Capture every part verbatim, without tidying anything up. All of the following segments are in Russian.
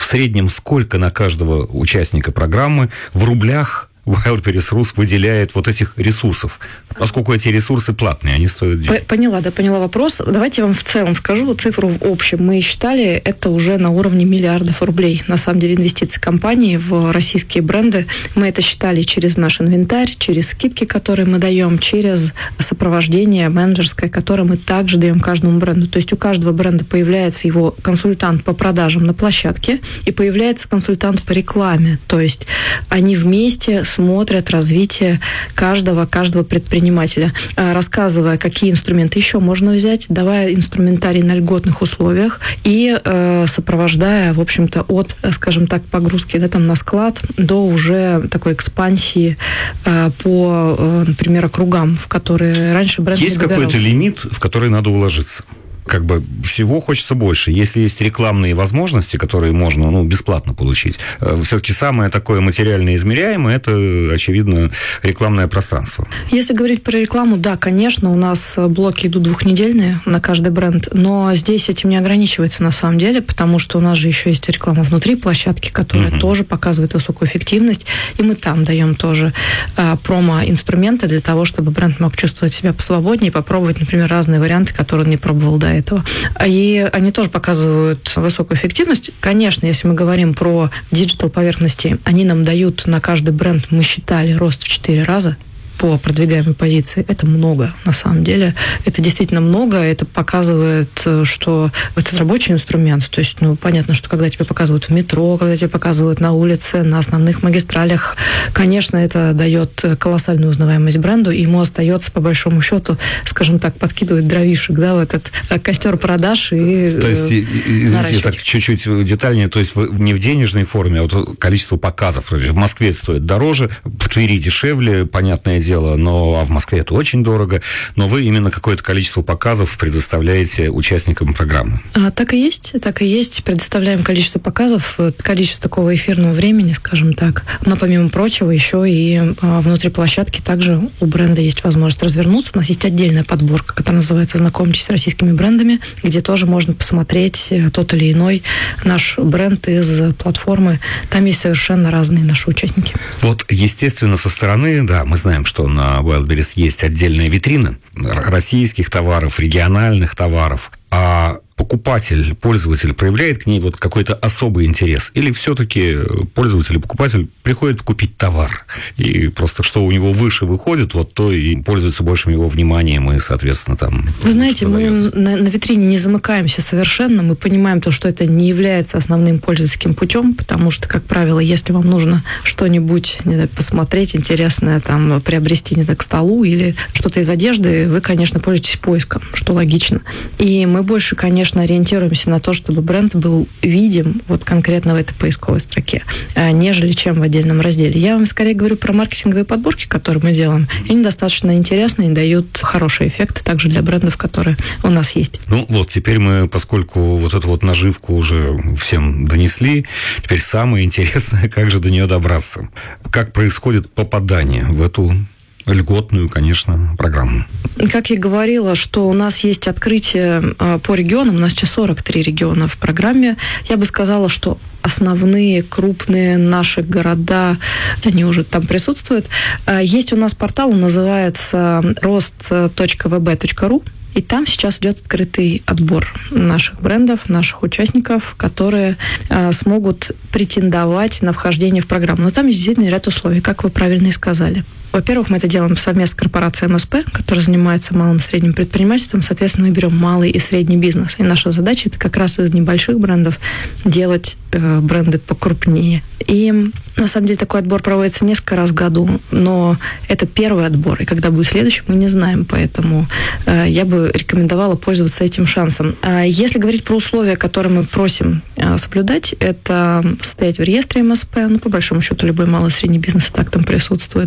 среднем сколько на каждого участника программы в рублях Wildberries Rus выделяет вот этих ресурсов, поскольку эти ресурсы платные, они стоят денег. Поняла, да, поняла вопрос. Давайте я вам в целом скажу цифру в общем. Мы считали, это уже на уровне миллиардов рублей. На самом деле инвестиции компании в российские бренды. Мы это считали через наш инвентарь, через скидки, которые мы даем, через сопровождение менеджерское, которое мы также даем каждому бренду. То есть у каждого бренда появляется его консультант по продажам на площадке и появляется консультант по рекламе. То есть они вместе с смотрят развитие каждого, каждого предпринимателя, рассказывая, какие инструменты еще можно взять, давая инструментарий на льготных условиях и э, сопровождая, в общем-то, от, скажем так, погрузки, да, там, на склад до уже такой экспансии э, по, э, например, округам, в которые раньше бренд Есть какой-то лимит, в который надо уложиться? Как бы всего хочется больше. Если есть рекламные возможности, которые можно, ну, бесплатно получить, все-таки самое такое материально измеряемое, это, очевидно, рекламное пространство. Если говорить про рекламу, да, конечно, у нас блоки идут двухнедельные на каждый бренд, но здесь этим не ограничивается на самом деле, потому что у нас же еще есть реклама внутри площадки, которая uh-huh. тоже показывает высокую эффективность, и мы там даем тоже а, промо-инструменты для того, чтобы бренд мог чувствовать себя посвободнее и попробовать, например, разные варианты, которые он не пробовал до этого. этого. И они тоже показывают высокую эффективность. Конечно, если мы говорим про диджитал-поверхности, они нам дают на каждый бренд, мы считали, рост в четыре раза по продвигаемой позиции. Это много, на самом деле. Это действительно много. Это показывает, что это рабочий инструмент. То есть, ну, понятно, что когда тебе показывают в метро, когда тебе показывают на улице, на основных магистралях, конечно, это дает колоссальную узнаваемость бренду, и ему остается, по большому счету, скажем так, подкидывать дровишек, да, в этот костер продаж и То есть, извините, так чуть-чуть детальнее, то есть не в денежной форме, а вот количество показов. В Москве это стоит дороже, в Твери дешевле, понятное дело, дело, но а в Москве это очень дорого, но вы именно какое-то количество показов предоставляете участникам программы. А, так и есть, так и есть. Предоставляем количество показов, количество такого эфирного времени, скажем так. Но помимо прочего, еще и а, внутри площадки также у бренда есть возможность развернуться. У нас есть отдельная подборка, которая называется «Знакомьтесь с российскими брендами», где тоже можно посмотреть тот или иной наш бренд из платформы. Там есть совершенно разные наши участники. Вот, естественно, со стороны, да, мы знаем, что на Wildberries есть отдельная витрина российских товаров, региональных товаров, а покупатель, пользователь проявляет к ней вот какой-то особый интерес? Или все-таки пользователь и покупатель приходит купить товар, и просто что у него выше выходит, вот то и пользуется большим его вниманием, и, соответственно, там... Вы знаете, мы на, на витрине не замыкаемся совершенно, мы понимаем то, что это не является основным пользовательским путем, потому что, как правило, если вам нужно что-нибудь, не знаю, посмотреть интересное, там, приобрести, не знаю, к столу или что-то из одежды, вы, конечно, пользуетесь поиском, что логично. И мы больше, конечно, ориентируемся на то, чтобы бренд был видим вот конкретно в этой поисковой строке, нежели чем в отдельном разделе. Я вам скорее говорю про маркетинговые подборки, которые мы делаем. Они достаточно интересные и дают хороший эффект также для брендов, которые у нас есть. Ну вот, теперь мы, поскольку вот эту вот наживку уже всем донесли, теперь самое интересное, как же до нее добраться. Как происходит попадание в эту льготную, конечно, программу. Как я говорила, что у нас есть открытие по регионам, у нас сейчас сорок три региона в программе. Я бы сказала, что основные крупные наши города, они уже там присутствуют. Есть у нас портал, он называется рост точка ви би точка ру. И там сейчас идет открытый отбор наших брендов, наших участников, которые э, смогут претендовать на вхождение в программу. Но там есть действительно ряд условий, как вы правильно и сказали. Во-первых, мы это делаем совместно с корпорацией эм эс пэ, которая занимается малым и средним предпринимательством. Соответственно, мы берем малый и средний бизнес. И наша задача – это как раз из небольших брендов делать э, бренды покрупнее. И на самом деле такой отбор проводится несколько раз в году, но это первый отбор. И когда будет следующий, мы не знаем. Поэтому э, я бы рекомендовала пользоваться этим шансом. А если говорить про условия, которые мы просим э, соблюдать, это состоять в реестре эм эс пэ, ну, по большому счету, любой малый и средний бизнес и так там присутствует. Это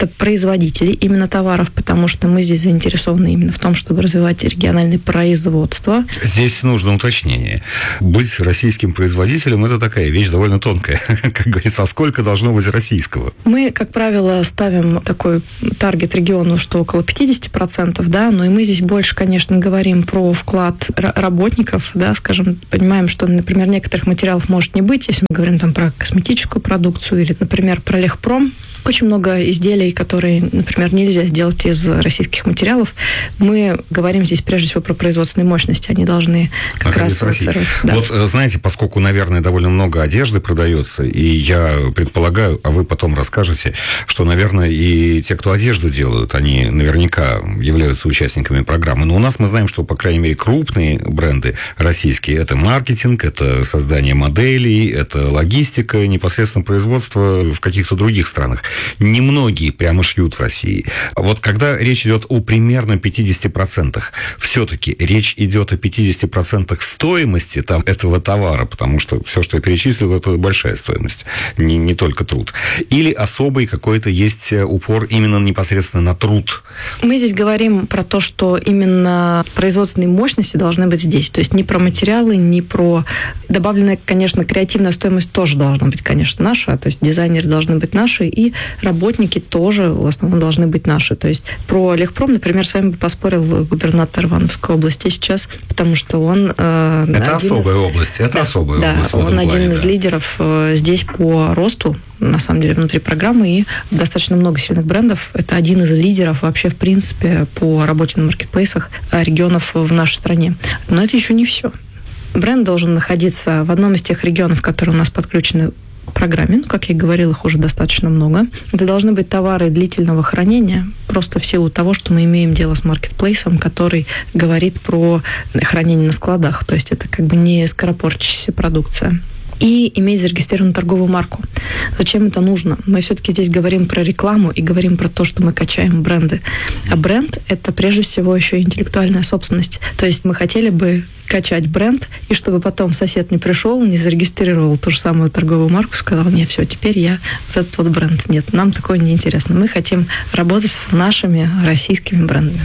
это производители именно товаров, потому что мы здесь заинтересованы именно в том, чтобы развивать региональное производство. Здесь нужно уточнение. Быть российским производителем – это такая вещь довольно тонкая. Как говорится, а сколько должно быть российского? Мы, как правило, ставим такой таргет региону, что около пятьдесят процентов, да, но и мы здесь больше, конечно, говорим про вклад работников, да, скажем, понимаем, что, например, некоторых материалов может не быть, если мы говорим там про косметическую продукцию или, например, про легпром. Очень много изделий, которые, например, нельзя сделать из российских материалов. Мы говорим здесь прежде всего про производственные мощности. Они должны как а раз... Да. Вот, знаете, поскольку, наверное, довольно много одежды продается, и я предполагаю, а вы потом расскажете, что, наверное, и те, кто одежду делают, они наверняка являются участниками программы. Но у нас мы знаем, что, по крайней мере, крупные бренды российские – это маркетинг, это создание моделей, это логистика, непосредственно производство в каких-то других странах. Немногие прямо шьют в России. Вот когда речь идет о примерно пятидесяти процентах, все-таки речь идет о пятидесяти процентах стоимости там, этого товара, потому что все, что я перечислил, это большая стоимость, не, не только труд. Или особый какой-то есть упор именно непосредственно на труд? Мы здесь говорим про то, что именно производственные мощности должны быть здесь. То есть не про материалы, не про... Добавленная, конечно, креативная стоимость тоже должна быть, конечно, наша. То есть дизайнеры должны быть наши, и работники тоже в основном должны быть наши. То есть про легпром, например, с вами бы поспорил губернатор Ивановской области сейчас, потому что он... Э, это особая из... область, это да, особая да, область. Он один плане, из да. лидеров э, здесь по росту, на самом деле, внутри программы, и достаточно много сильных брендов. Это один из лидеров вообще, в принципе, по работе на маркетплейсах регионов в нашей стране. Но это еще не все. Бренд должен находиться в одном из тех регионов, которые у нас подключены к программе. Ну, как я и говорила, их уже достаточно много. Это должны быть товары длительного хранения, просто в силу того, что мы имеем дело с маркетплейсом, который говорит про хранение на складах. То есть это как бы не скоропортящаяся продукция. И иметь зарегистрированную торговую марку. Зачем это нужно? Мы все-таки здесь говорим про рекламу и говорим про то, что мы качаем бренды. А бренд – это прежде всего еще и интеллектуальная собственность. То есть мы хотели бы качать бренд, и чтобы потом сосед не пришел, не зарегистрировал ту же самую торговую марку, сказал: нет, все, теперь я за этот вот бренд. Нет, нам такое не интересно. Мы хотим работать с нашими российскими брендами.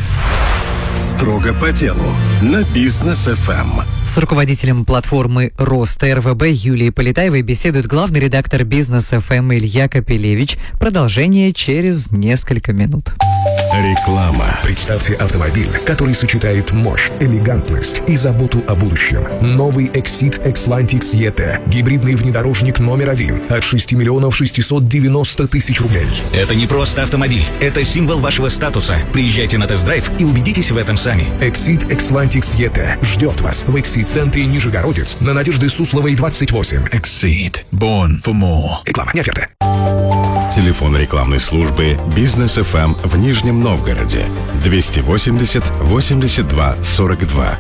Строго по делу на Бизнес эф эм. С руководителем платформы «Рост» эр вэ бэ Юлией Полетаевой беседует главный редактор Бизнес эф эм Илья Капелевич. Продолжение через несколько минут. Реклама. Представьте автомобиль, который сочетает мощь, элегантность и заботу о будущем. Новый Exit Xlantic и ти. Гибридный внедорожник номер один от шести миллионов шестисот девяноста тысяч рублей. Это не просто автомобиль, это символ вашего статуса. Приезжайте на тест-драйв и убедитесь в этом сами. Exit Xlantic и ти ждет вас в Exit-центре Нижегородец на Надежды Сусловой, двадцать восемь. Exit. Born for more. Реклама, не оферта. Телефон рекламной службы Бизнес эф эм в Нижнем Новгороде двести восемьдесят восемьдесят два сорок два.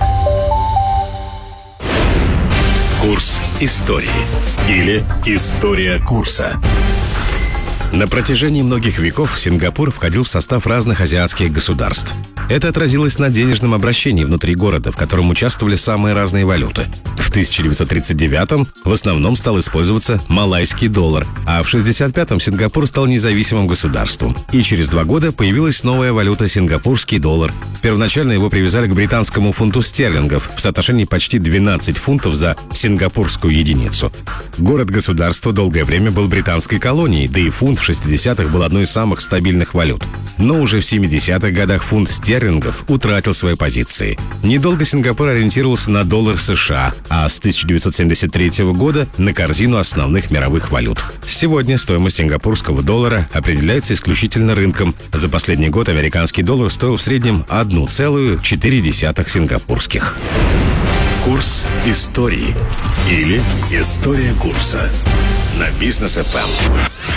Курс истории или история курса. На протяжении многих веков Сингапур входил в состав разных азиатских государств. Это отразилось на денежном обращении внутри города, в котором участвовали самые разные валюты. В тысяча девятьсот тридцать девятом в основном стал использоваться малайский доллар, а в шестьдесят пятом Сингапур стал независимым государством. И через два года появилась новая валюта — сингапурский доллар. Первоначально его привязали к британскому фунту стерлингов в соотношении почти двенадцать фунтов за сингапурскую единицу. Город-государство долгое время был британской колонией, да и фунт в шестидесятых был одной из самых стабильных валют. Но уже в семидесятых годах фунт стерлингов утратил свои позиции. Недолго Сингапур ориентировался на доллар США, а с тысяча девятьсот семьдесят третьего года на корзину основных мировых валют. Сегодня стоимость сингапурского доллара определяется исключительно рынком. За последний год американский доллар стоил в среднем одна целая четыре десятых сингапурских. Курс истории или история курса на Бизнес эф эм.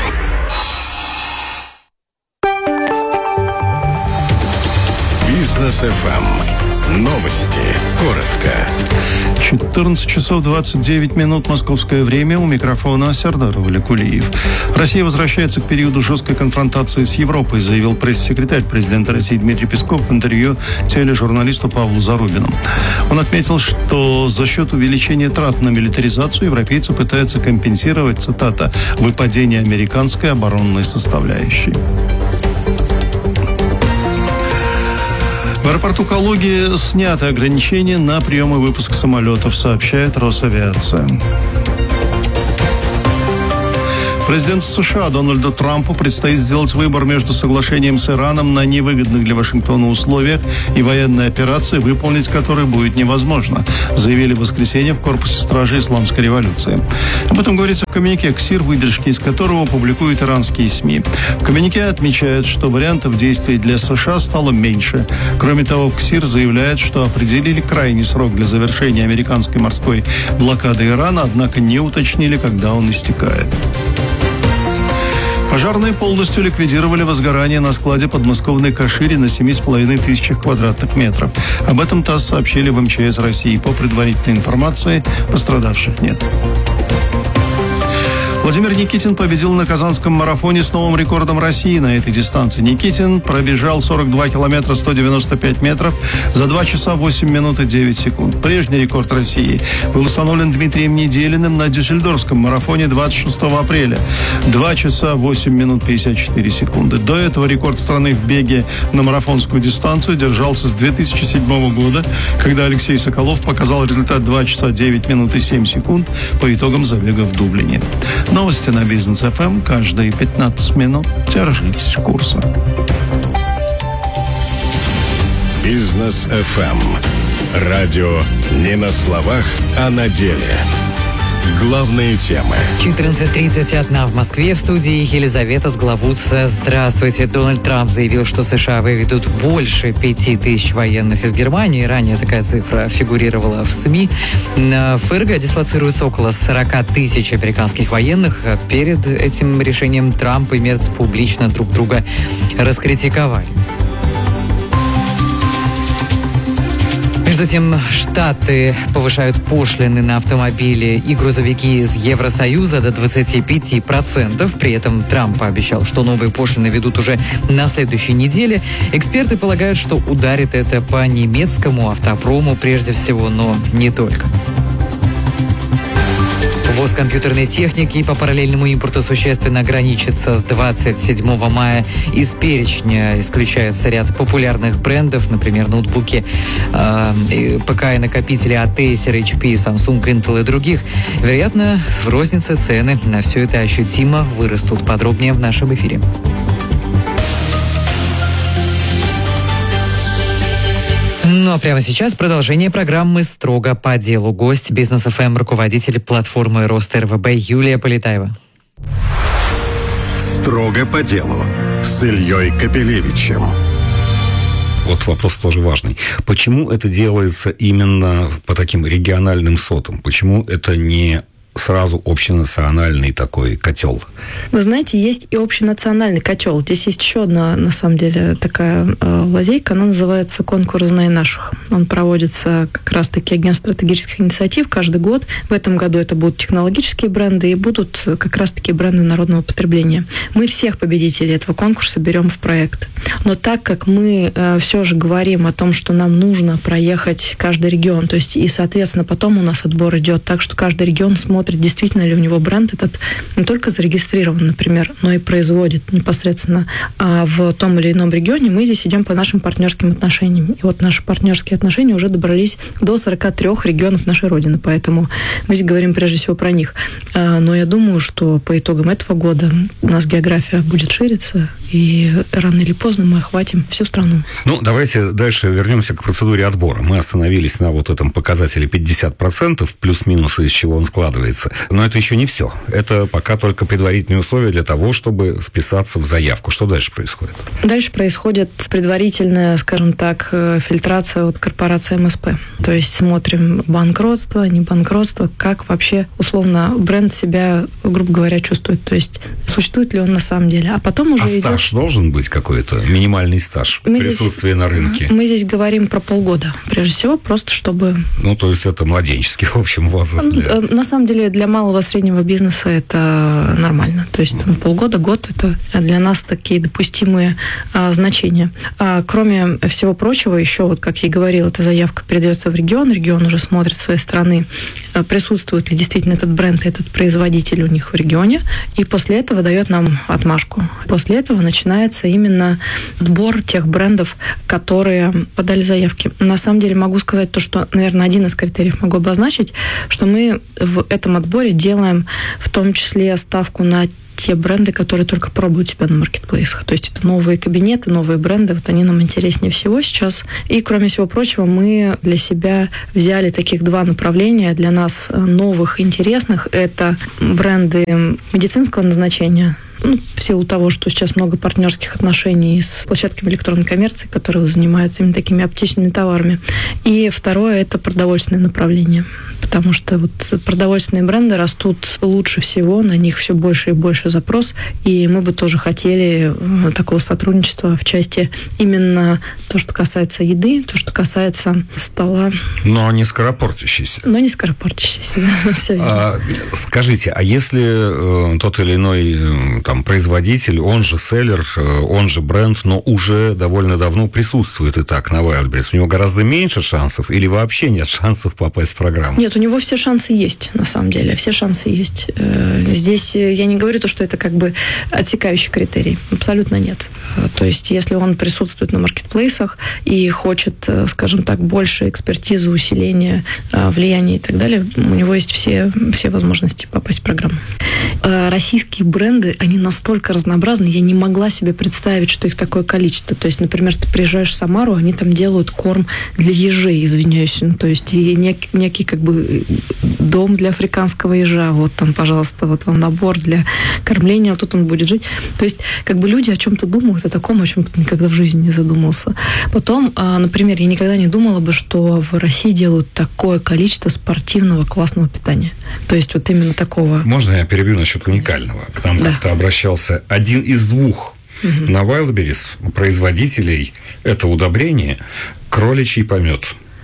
Бизнес эф эм. Новости. Коротко. четырнадцать часов двадцать девять минут московское время. У микрофона Сердар Валикулиев. Россия возвращается к периоду жесткой конфронтации с Европой, заявил пресс-секретарь президента России Дмитрий Песков в интервью тележурналисту Павлу Зарубину. Он отметил, что за счет увеличения трат на милитаризацию европейцы пытаются компенсировать, цитата, «выпадение американской оборонной составляющей». В аэропорту Калуги сняты ограничения на прием и выпуск самолетов, сообщает Росавиация. Президенту США Дональду Трампу предстоит сделать выбор между соглашением с Ираном на невыгодных для Вашингтона условиях и военной операцией, выполнить которую будет невозможно, заявили в воскресенье в корпусе стражи Исламской революции. Об этом говорится в коммюнике КСИР, выдержки из которого публикуют иранские СМИ. В коммюнике отмечают, что вариантов действий для США стало меньше. Кроме того, КСИР заявляет, что определили крайний срок для завершения американской морской блокады Ирана, однако не уточнили, когда он истекает. Пожарные полностью ликвидировали возгорание на складе подмосковной Кашире на семь с половиной тысячах квадратных метров. Об этом ТАСС сообщили в эм че эс России. По предварительной информации, пострадавших нет. Владимир Никитин победил на Казанском марафоне с новым рекордом России на этой дистанции. Никитин пробежал сорок два километра сто девяносто пять метров за два часа восемь минут и девять секунд. Прежний рекорд России был установлен Дмитрием Неделиным на Дюссельдорфском марафоне двадцать шестого апреля. два часа восемь минут пятьдесят четыре секунды. До этого рекорд страны в беге на марафонскую дистанцию держался с две тысячи седьмого года, когда Алексей Соколов показал результат два часа девять минут и семь секунд по итогам забега в Дублине. Новости на Бизнес эф эм каждые пятнадцать минут. Держитесь курса. Бизнес эф эм. Радио не на словах, а на деле. Главные темы. четырнадцать тридцать одна в Москве. В студии Елизавета Сглавутца. Здравствуйте. Дональд Трамп заявил, что США выведут больше пяти тысяч военных из Германии. Ранее такая цифра фигурировала в СМИ. В ФРГ дислоцируется около сорок тысяч американских военных. Перед этим решением Трамп и Мерц публично друг друга раскритиковали. Между тем, Штаты повышают пошлины на автомобили и грузовики из Евросоюза до двадцати пяти процентов. При этом Трамп пообещал, что новые пошлины ведут уже на следующей неделе. Эксперты полагают, что ударит это по немецкому автопрому прежде всего, но не только. Ввоз компьютерной техники по параллельному импорту существенно ограничится с двадцать седьмого мая. Из перечня исключается ряд популярных брендов, например, ноутбуки, э, ПК и накопители от Acer, эйч пи, Samsung, Intel и других. Вероятно, в рознице цены на все это ощутимо вырастут. Подробнее в нашем эфире. Ну а прямо сейчас продолжение программы «Строго по делу». Гость Бизнес эф эм, руководитель платформы Рост эр вэ бэ Юлия Полетаева. «Строго по делу» с Ильей Капелевичем. Вот вопрос тоже важный. Почему это делается именно по таким региональным сотам? Почему это не сразу общенациональный такой котел? Вы знаете, есть и общенациональный котел. Здесь есть еще одна, на самом деле, такая э, лазейка. Она называется «Конкурс «Знай наших». Он проводится как раз-таки агентство стратегических инициатив каждый год. В этом году это будут технологические бренды и будут как раз-таки бренды народного потребления. Мы всех победителей этого конкурса берем в проект. Но так как мы э, все же говорим о том, что нам нужно проехать каждый регион, то есть и, соответственно, потом у нас отбор идет так, что каждый регион смотрит, действительно ли у него бренд этот не только зарегистрирован, например, но и производит непосредственно а в том или ином регионе. Мы здесь идем по нашим партнерским отношениям. И вот наши партнерские отношения уже добрались до сорока трёх регионов нашей Родины, поэтому мы здесь говорим прежде всего про них. Но я думаю, что по итогам этого года у нас география будет шириться, и рано или поздно мы охватим всю страну. Ну, давайте дальше вернемся к процедуре отбора. Мы остановились на вот этом показателе пятьдесят процентов, плюс-минус, из чего он складывается. Но это еще не все. Это пока только предварительные условия для того, чтобы вписаться в заявку. Что дальше происходит? Дальше происходит предварительная, скажем так, фильтрация от корпорации эм эс пэ. То есть смотрим банкротство, не банкротство, как вообще условно бренд себя, грубо говоря, чувствует. То есть существует ли он на самом деле. А потом уже а идет... стаж должен быть какой-то, минимальный стаж мы присутствия здесь... на рынке? Мы здесь говорим про полгода, прежде всего, просто чтобы... Ну, то есть это младенческий, в общем, возраст. Для... На самом деле для малого среднего бизнеса это нормально. То есть там, полгода, год – это для нас такие допустимые а, значения. А, кроме всего прочего, еще, вот как я и говорила, эта заявка передается в регион, регион уже смотрит с своей стороны, а, присутствует ли действительно этот бренд, этот производитель у них в регионе, и после этого дает нам отмашку. После этого начинается именно отбор тех брендов, которые подали заявки. На самом деле могу сказать то, что, наверное, один из критериев могу обозначить, что мы в этом отборе делаем в том числе ставку на те бренды, которые только пробуют себя на маркетплейсах. То есть это новые кабинеты, новые бренды, вот они нам интереснее всего сейчас. И, кроме всего прочего, мы для себя взяли таких два направления для нас новых, интересных. Это бренды медицинского назначения, ну, в силу того, что сейчас много партнерских отношений с площадками электронной коммерции, которые занимаются именно такими аптечными товарами. И второе – это продовольственное направление. Потому что вот продовольственные бренды растут лучше всего, на них все больше и больше запрос, и мы бы тоже хотели такого сотрудничества в части именно то, что касается еды, то, что касается стола. Но не скоропортящийся. Но не скоропортящийся, да, все верно. А, скажите, а если э, тот или иной э, там, производитель, он же селлер, э, он же бренд, но уже довольно давно присутствует и так на Wildberries, у него гораздо меньше шансов или вообще нет шансов попасть в программу? Нет, у него все шансы есть, на самом деле. Все шансы есть. Здесь я не говорю то, что это как бы отсекающий критерий. Абсолютно нет. То есть, если он присутствует на маркетплейсах и хочет, скажем так, больше экспертизы, усиления, влияния и так далее, у него есть все, все возможности попасть в программу. Российские бренды, они настолько разнообразны, я не могла себе представить, что их такое количество. То есть, например, ты приезжаешь в Самару, они там делают корм для ежей, извиняюсь. Ну, то есть, и нек, некий как бы дом для африканского ежа, вот там, пожалуйста, вот вам набор для кормления, вот тут он будет жить. То есть, как бы люди о чем-то думают, о таком, о чем ты никогда в жизни не задумался. Потом, например, я никогда не думала бы, что в России делают такое количество спортивного классного питания. То есть, вот именно такого. Можно я перебью насчет уникального? К нам да. как-то обращался один из двух угу. на Wildberries производителей этого удобрения кроличий помет.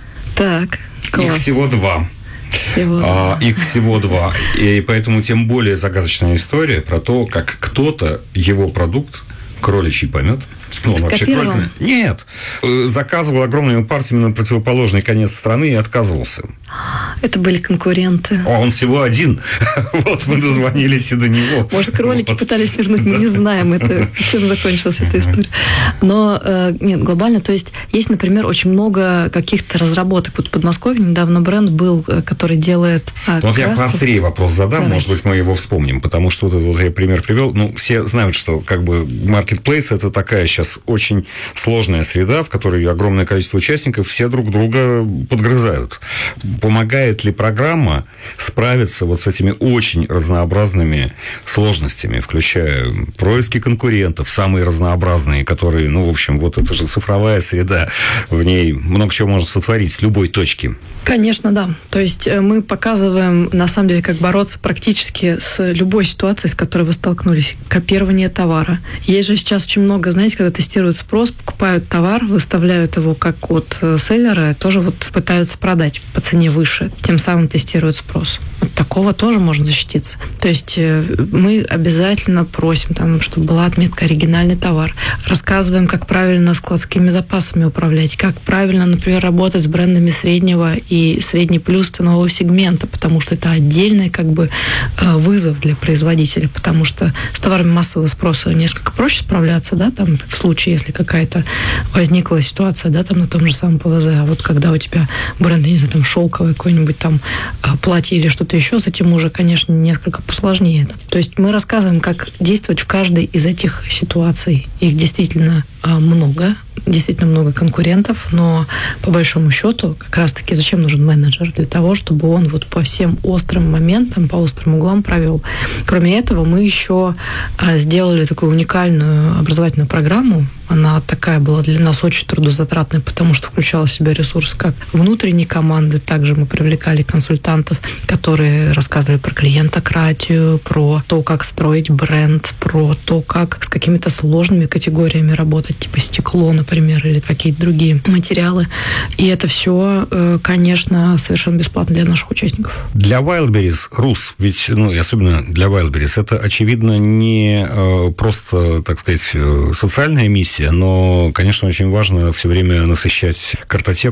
Так, класс. Их всего два. Всего а, их всего два. И поэтому тем более загадочная история про то, как кто-то его продукт, кроличий помет, ну, вообще кролик... Нет. Заказывал огромными партиями на противоположный конец страны и отказывался. Это были конкуренты. А он всего один. Вот мы дозвонились и до него. Может, кролики вот. Пытались вернуть, мы не знаем, это, чем закончилась эта история. Но нет, глобально, то есть есть, например, очень много каких-то разработок. Вот в Подмосковье недавно бренд был, который делает Вот краску. Я поострее вопрос задам, Давайте. Может быть, мы его вспомним, потому что вот этот вот я пример привел. Ну, все знают, что как бы маркетплейс – это такая сейчас очень сложная среда, в которой огромное количество участников, все друг друга подгрызают. Помогает ли программа справиться вот с этими очень разнообразными сложностями, включая происки конкурентов, самые разнообразные, которые, ну, в общем, вот это же цифровая среда, в ней много чего можно сотворить с любой точки. Конечно, да. То есть мы показываем, на самом деле, как бороться практически с любой ситуацией, с которой вы столкнулись. Копирование товара. Есть же сейчас очень много, знаете, когда тестируют спрос, покупают товар, выставляют его как от селлера, тоже вот пытаются продать по цене выше, тем самым тестируют спрос. От такого тоже можно защититься. То есть мы обязательно просим, там, чтобы была отметка «оригинальный товар». Рассказываем, как правильно складскими запасами управлять, как правильно, например, работать с брендами среднего и средний плюс ценового сегмента, потому что это отдельный как бы вызов для производителя, потому что с товарами массового спроса несколько проще справляться, да, там, в случае, если какая-то возникла ситуация, да, там, на том же самом ПВЗ, а вот когда у тебя бренд, не знаю, там, шелковое какое-нибудь там платье или что-то еще, с этим уже, конечно, несколько посложнее. То есть мы рассказываем, как действовать в каждой из этих ситуаций. Их действительно много, действительно много конкурентов, но по большому счету, как раз-таки, зачем нужен менеджер? Для того, чтобы он вот по всем острым моментам, по острым углам провел. Кроме этого, мы еще сделали такую уникальную образовательную программу. Она такая была для нас очень трудозатратная, потому что включала в себя ресурс как внутренней команды, также мы привлекали консультантов, которые рассказывали про клиентократию, про то, как строить бренд, про то, как с какими-то сложными категориями работать, типа стекло, например, или какие-то другие материалы. И это все, конечно, совершенно бесплатно для наших участников. Для Wildberries, Рус, ведь, ну, и особенно для Wildberries, это, очевидно, не просто, так сказать, социальная миссия, но, конечно, очень важно все время насыщать картотеку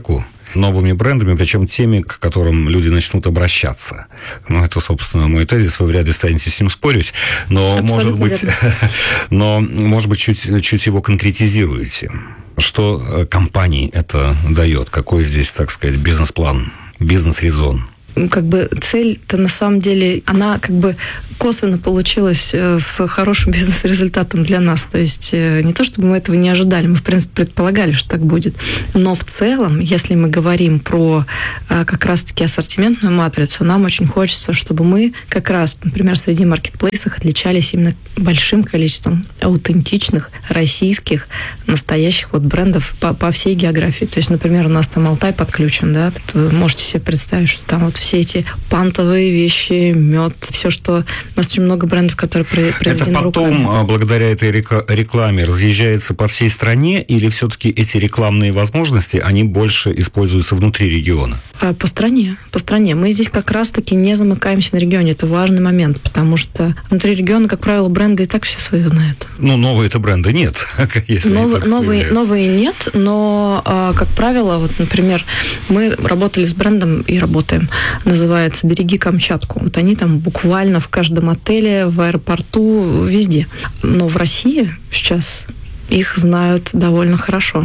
новыми брендами, причем теми, к которым люди начнут обращаться. Ну, это, собственно, мой тезис, вы вряд ли станете с ним спорить, но, абсолютно может быть, но, может быть, чуть, чуть его конкретизируете. Что компании это дает? Какой здесь, так сказать, бизнес-план, бизнес-резон? Как бы цель-то на самом деле, она как бы косвенно получилась с хорошим бизнес-результатом для нас. То есть не то, чтобы мы этого не ожидали, мы, в принципе, предполагали, что так будет. Но в целом, если мы говорим про как раз-таки ассортиментную матрицу, нам очень хочется, чтобы мы как раз, например, среди маркетплейсов отличались именно большим количеством аутентичных, российских, настоящих вот брендов по, по всей географии. То есть, например, у нас там Алтай подключен, да, вы можете себе представить, что там вот все эти пантовые вещи, мед, все, что... У нас очень много брендов, которые произведены это потом, руками. Благодаря этой рекламе, разъезжается по всей стране, или все-таки эти рекламные возможности, они больше используются внутри региона? По стране. По стране. Мы здесь как раз-таки не замыкаемся на регионе. Это важный момент, потому что внутри региона, как правило, бренды и так все свои знают. Ну, новые-то бренды нет. Новые, новые, новые нет, но, как правило, вот, например, мы работали с брендом и работаем, называется «Береги Камчатку». Вот они там буквально в каждом отеле, в аэропорту, везде. Но в России сейчас их знают довольно хорошо.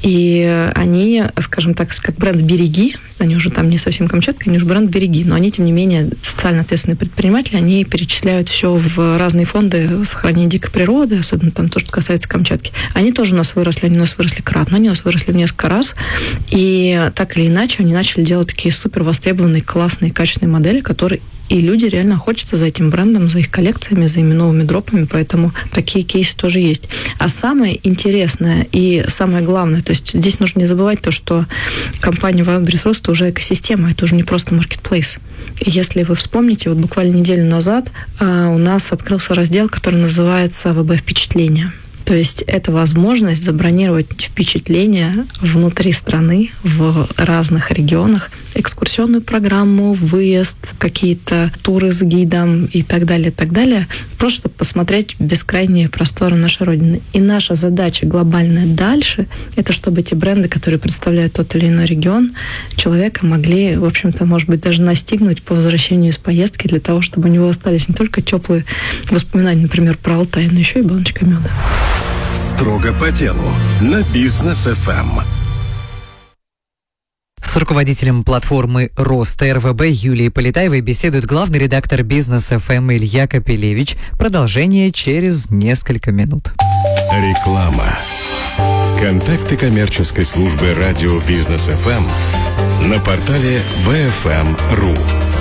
И они, скажем так, как бренд «Береги», они уже там не совсем Камчатка, они уже бренд «Береги», но они, тем не менее, социально ответственные предприниматели, они перечисляют все в разные фонды сохранения дикой природы, особенно там то, что касается Камчатки. Они тоже у нас выросли, они у нас выросли кратно, они у нас выросли в несколько раз, и так или иначе они начали делать такие супер востребованные, классные, качественные модели, которые и люди реально охотятся за этим брендом, за их коллекциями, за ими новыми дропами, поэтому такие кейсы тоже есть. А самое интересное и самое главное, то есть здесь нужно не забывать то, что компания Wildberries Roost уже экосистема, это уже не просто маркетплейс. И если вы вспомните, вот буквально неделю назад а, у нас открылся раздел, который называется ВБ-впечатления. То есть это возможность забронировать впечатления внутри страны, в разных регионах, экскурсионную программу, выезд, какие-то туры с гидом и так далее, и так далее, просто чтобы посмотреть бескрайние просторы нашей Родины. И наша задача глобальная дальше, это чтобы эти бренды, которые представляют тот или иной регион, человека могли, в общем-то, может быть, даже настигнуть по возвращению из поездки для того, чтобы у него остались не только теплые воспоминания, например, про Алтай, но еще и баночка меда. Строго по делу на Бизнес эф эм. С руководителем платформы Рост РВБ Юлией Полетаевой беседует главный редактор Бизнес эф эм Илья Капелевич. Продолжение через несколько минут. Реклама. Контакты коммерческой службы радио Бизнес эф эм на портале би эф эм точка ру.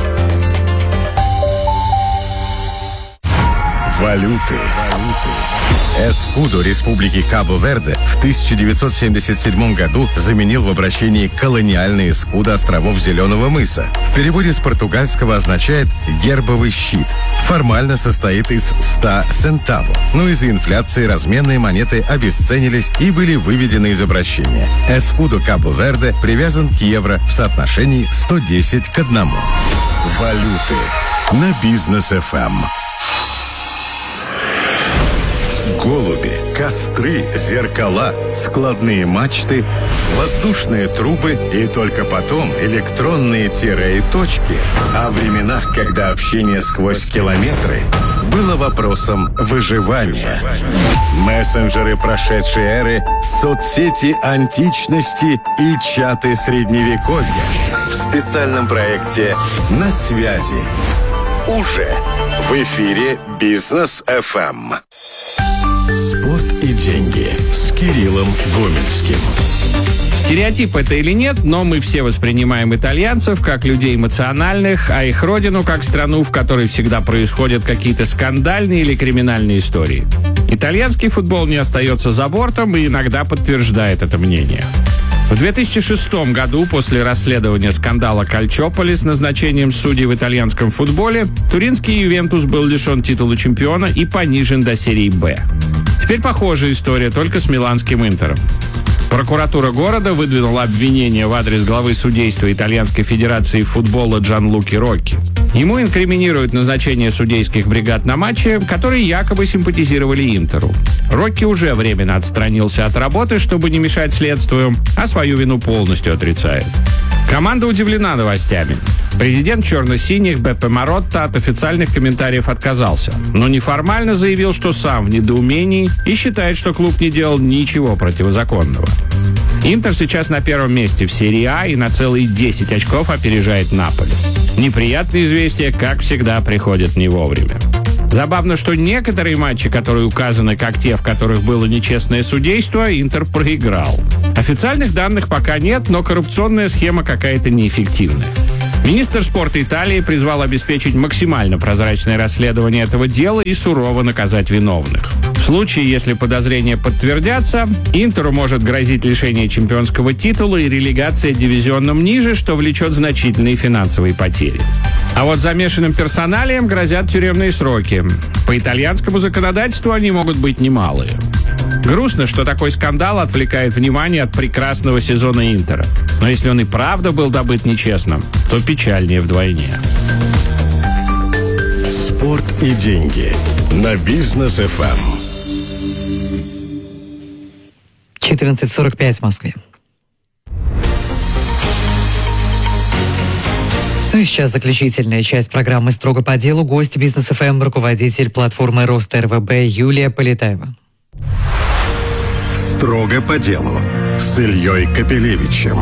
Валюты. Эскудо Республики Кабо-Верде в тысяча девятьсот семьдесят седьмом году заменил в обращении колониальный эскудо островов Зеленого мыса. В переводе с португальского означает «гербовый щит». Формально состоит из ста центаво, но из-за инфляции разменные монеты обесценились и были выведены из обращения. Эскудо Кабо-Верде привязан к евро в соотношении сто десять к одному. Валюты на Бизнес эф эм. Голуби, костры, зеркала, складные мачты, воздушные трубы и только потом электронные тире и точки. О временах, когда общение сквозь километры было вопросом выживания. Мессенджеры прошедшей эры, соцсети античности и чаты средневековья. В специальном проекте «На связи». Уже в эфире Бизнес эф эм. Спорт и деньги с Кириллом Гомельским. Стереотип это или нет, но мы все воспринимаем итальянцев как людей эмоциональных, а их родину как страну, в которой всегда происходят какие-то скандальные или криминальные истории. Итальянский футбол не остается за бортом и иногда подтверждает это мнение. В две тысячи шестом году, после расследования скандала Кальчополи с назначением судей в итальянском футболе, туринский Ювентус был лишен титула чемпиона и понижен до серии «Б». Теперь похожая история, только с миланским Интером. Прокуратура города выдвинула обвинение в адрес главы судейства Итальянской федерации футбола Джанлуки Рокки. Ему инкриминируют назначение судейских бригад на матче, которые якобы симпатизировали Интеру. Рокки уже временно отстранился от работы, чтобы не мешать следствию, а свою вину полностью отрицает. Команда удивлена новостями. Президент черно-синих Беппе Маротта от официальных комментариев отказался, но неформально заявил, что сам в недоумении и считает, что клуб не делал ничего противозаконного. Интер сейчас на первом месте в серии А и на целые десять очков опережает Наполи. Неприятные известия, как всегда, приходят не вовремя. Забавно, что некоторые матчи, которые указаны как те, в которых было нечестное судейство, Интер проиграл. Официальных данных пока нет, но коррупционная схема какая-то неэффективная. Министр спорта Италии призвал обеспечить максимально прозрачное расследование этого дела и сурово наказать виновных. В случае, если подозрения подтвердятся, Интеру может грозить лишение чемпионского титула и релегация дивизионом ниже, что влечет значительные финансовые потери. А вот замешанным персоналиям грозят тюремные сроки. По итальянскому законодательству они могут быть немалые. Грустно, что такой скандал отвлекает внимание от прекрасного сезона Интера. Но если он и правда был добыт нечестно, то печальнее вдвойне. Спорт и деньги на Бизнес эф эм. четырнадцать сорок пять в Москве. Ну и сейчас заключительная часть программы «Строго по делу». Гость Бизнес эф эм, руководитель платформы Рост эр вэ бэ Юлия Полетаева. Строго по делу с Ильей Капелевичем.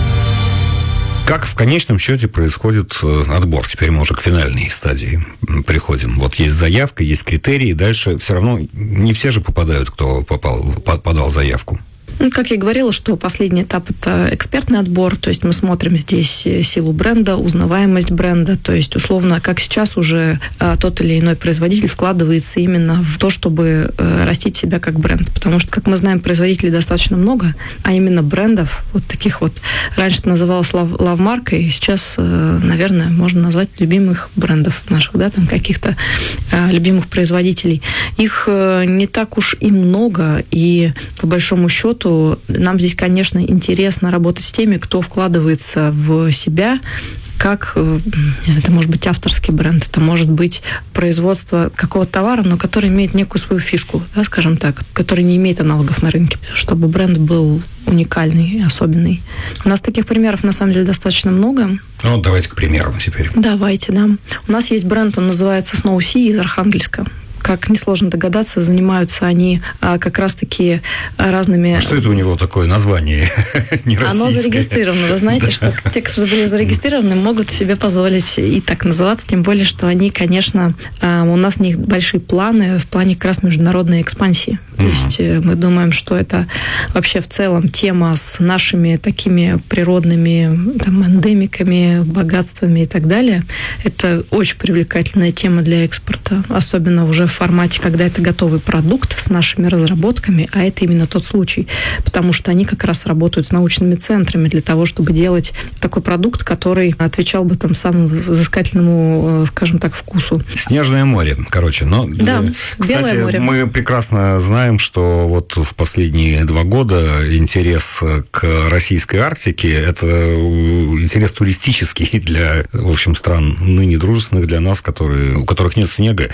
Как в конечном счете происходит отбор? Теперь мы уже к финальной стадии приходим. Вот есть заявка, есть критерии, дальше все равно не все же попадают, кто попал, подал заявку. Ну, как я говорила, что последний этап – это экспертный отбор, то есть мы смотрим здесь силу бренда, узнаваемость бренда, то есть, условно, как сейчас уже а, тот или иной производитель вкладывается именно в то, чтобы а, растить себя как бренд. Потому что, как мы знаем, производителей достаточно много, а именно брендов, вот таких вот, раньше это называлось лав, лав-маркой, сейчас, а, наверное, можно назвать любимых брендов наших, да, там каких-то а, любимых производителей. Их а, не так уж и много, и по большому счету нам здесь, конечно, интересно работать с теми, кто вкладывается в себя, как, не знаю, это может быть авторский бренд, это может быть производство какого-то товара, но который имеет некую свою фишку, да, скажем так, который не имеет аналогов на рынке, чтобы бренд был уникальный, особенный. У нас таких примеров, на самом деле, достаточно много. Ну, давайте к примерам теперь. Давайте, да. У нас есть бренд, он называется Snow Sea из Архангельска. Как несложно догадаться, занимаются они а, как раз-таки разными... А что это у него такое название не российское? Оно зарегистрировано. Вы знаете, что те, кто были зарегистрированы, могут себе позволить и так называться, тем более, что они, конечно, у нас у них большие планы в плане как раз международной экспансии. То есть мы думаем, что это вообще в целом тема с нашими такими природными там, эндемиками, богатствами и так далее. Это очень привлекательная тема для экспорта, особенно уже в формате, когда это готовый продукт с нашими разработками, а это именно тот случай, потому что они как раз работают с научными центрами для того, чтобы делать такой продукт, который отвечал бы там самому взыскательному, скажем так, вкусу. Снежное море, короче. Но, да, кстати, белое море. Мы прекрасно знаем, что вот в последние два года интерес к российской Арктике – это интерес туристический для, в общем, стран ныне дружественных для нас, которые, у которых нет снега,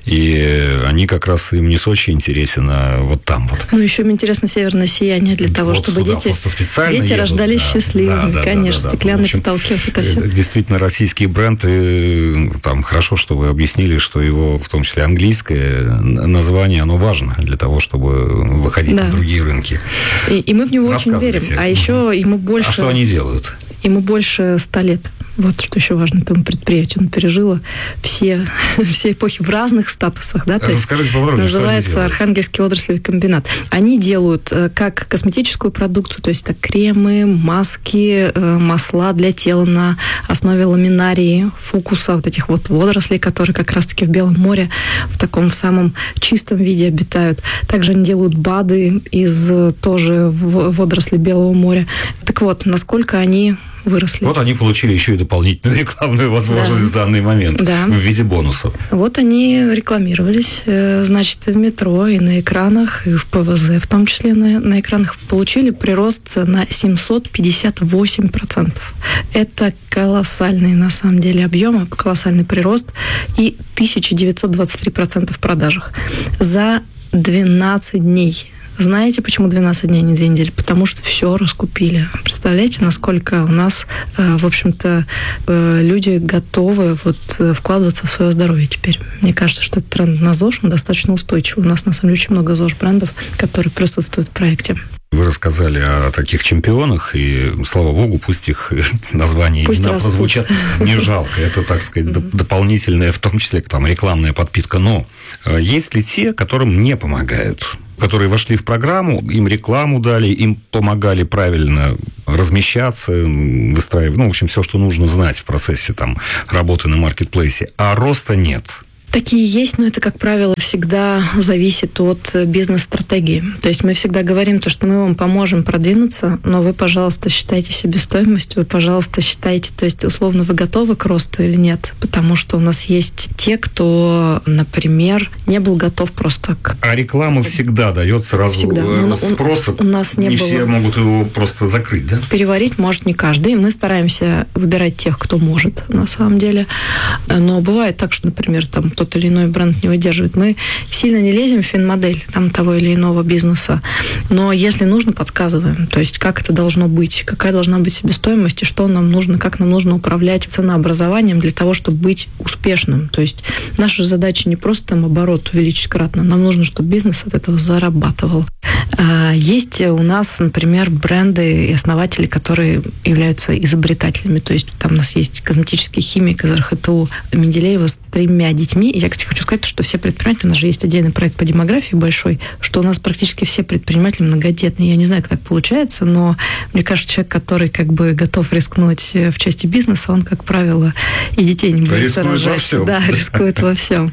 и они как раз им не Сочи интересен, а вот там вот. Ну, еще им интересно северное сияние для того, вот чтобы сюда дети, дети едут, рождались да, счастливыми. да, да, конечно, да, да, стеклянные в общем, потолки, вот это все. Действительно, российские бренды, там, хорошо, что вы объяснили, что его, в том числе английское название, оно важно для того, чтобы выходить да. на другие рынки. И, и мы в него очень верим. А еще ему больше... А что они делают? Ему больше ста лет. Вот что еще важно этому предприятию. Он пережило все, все эпохи в разных статусах. Да? Расскажите поподробнее, называется что они Архангельский отраслевый комбинат. Они делают как косметическую продукцию, то есть это кремы, маски, масла для тела на основе ламинарии, фукуса, вот этих вот водорослей, которые как раз-таки в Белом море в таком в самом чистом виде обитают. Также они делают БАДы из тоже водорослей Белого моря. Так вот, насколько они выросли. Вот они получили еще и дополнительную рекламную возможность да. в данный момент да. в виде бонуса. Вот они рекламировались, значит, и в метро, и на экранах, и в ПВЗ, в том числе на, на экранах, получили прирост на семьсот пятьдесят восемь процентов. Это колоссальный, на самом деле, объем, колоссальный прирост, и тысяча девятьсот двадцать три процента в продажах за двенадцать дней. Знаете, почему двенадцать дней, а не две недели? Потому что все раскупили. Представляете, насколько у нас, в общем-то, люди готовы вот вкладываться в свое здоровье теперь. Мне кажется, что этот тренд на ЗОЖ, он достаточно устойчивый. У нас, на самом деле, очень много ЗОЖ-брендов, которые присутствуют в проекте. Вы рассказали о таких чемпионах, и, слава богу, пусть их названия пусть имена растут. прозвучат не жалко. Это, так сказать, mm-hmm. дополнительная, в том числе, там, рекламная подпитка. Но есть ли те, которым не помогают? Которые вошли в программу, им рекламу дали, им помогали правильно размещаться, выстраивать, ну, в общем, все, что нужно знать в процессе там, работы на маркетплейсе, а роста нет. Такие есть, но это, как правило, всегда зависит от бизнес-стратегии. То есть мы всегда говорим то, что мы вам поможем продвинуться, но вы, пожалуйста, считайте себестоимость, вы, пожалуйста, считайте, то есть, условно, вы готовы к росту или нет. Потому что у нас есть те, кто, например, не был готов просто к... А реклама всегда дает сразу всегда. спроса. У нас не, не было... все могут его просто закрыть, да? Переварить может не каждый. Мы стараемся выбирать тех, кто может, на самом деле. Но бывает так, что, например, там тот или иной бренд не выдерживает. Мы сильно не лезем в финмодель там, того или иного бизнеса, но если нужно, подсказываем. То есть, как это должно быть, какая должна быть себестоимость, и что нам нужно, как нам нужно управлять ценообразованием для того, чтобы быть успешным. То есть, наша задача не просто там оборот увеличить кратно, нам нужно, чтобы бизнес от этого зарабатывал. Есть у нас, например, бренды и основатели, которые являются изобретателями. То есть, там у нас есть косметический химик из эр ха тэ у Менделеева с тремя детьми. Я, кстати, хочу сказать, что все предприниматели, у нас же есть отдельный проект по демографии большой, что у нас практически все предприниматели многодетные. Я не знаю, как так получается, но мне кажется, человек, который как бы готов рискнуть в части бизнеса, он, как правило, и детей не будет рожать. Да, рискует во всем.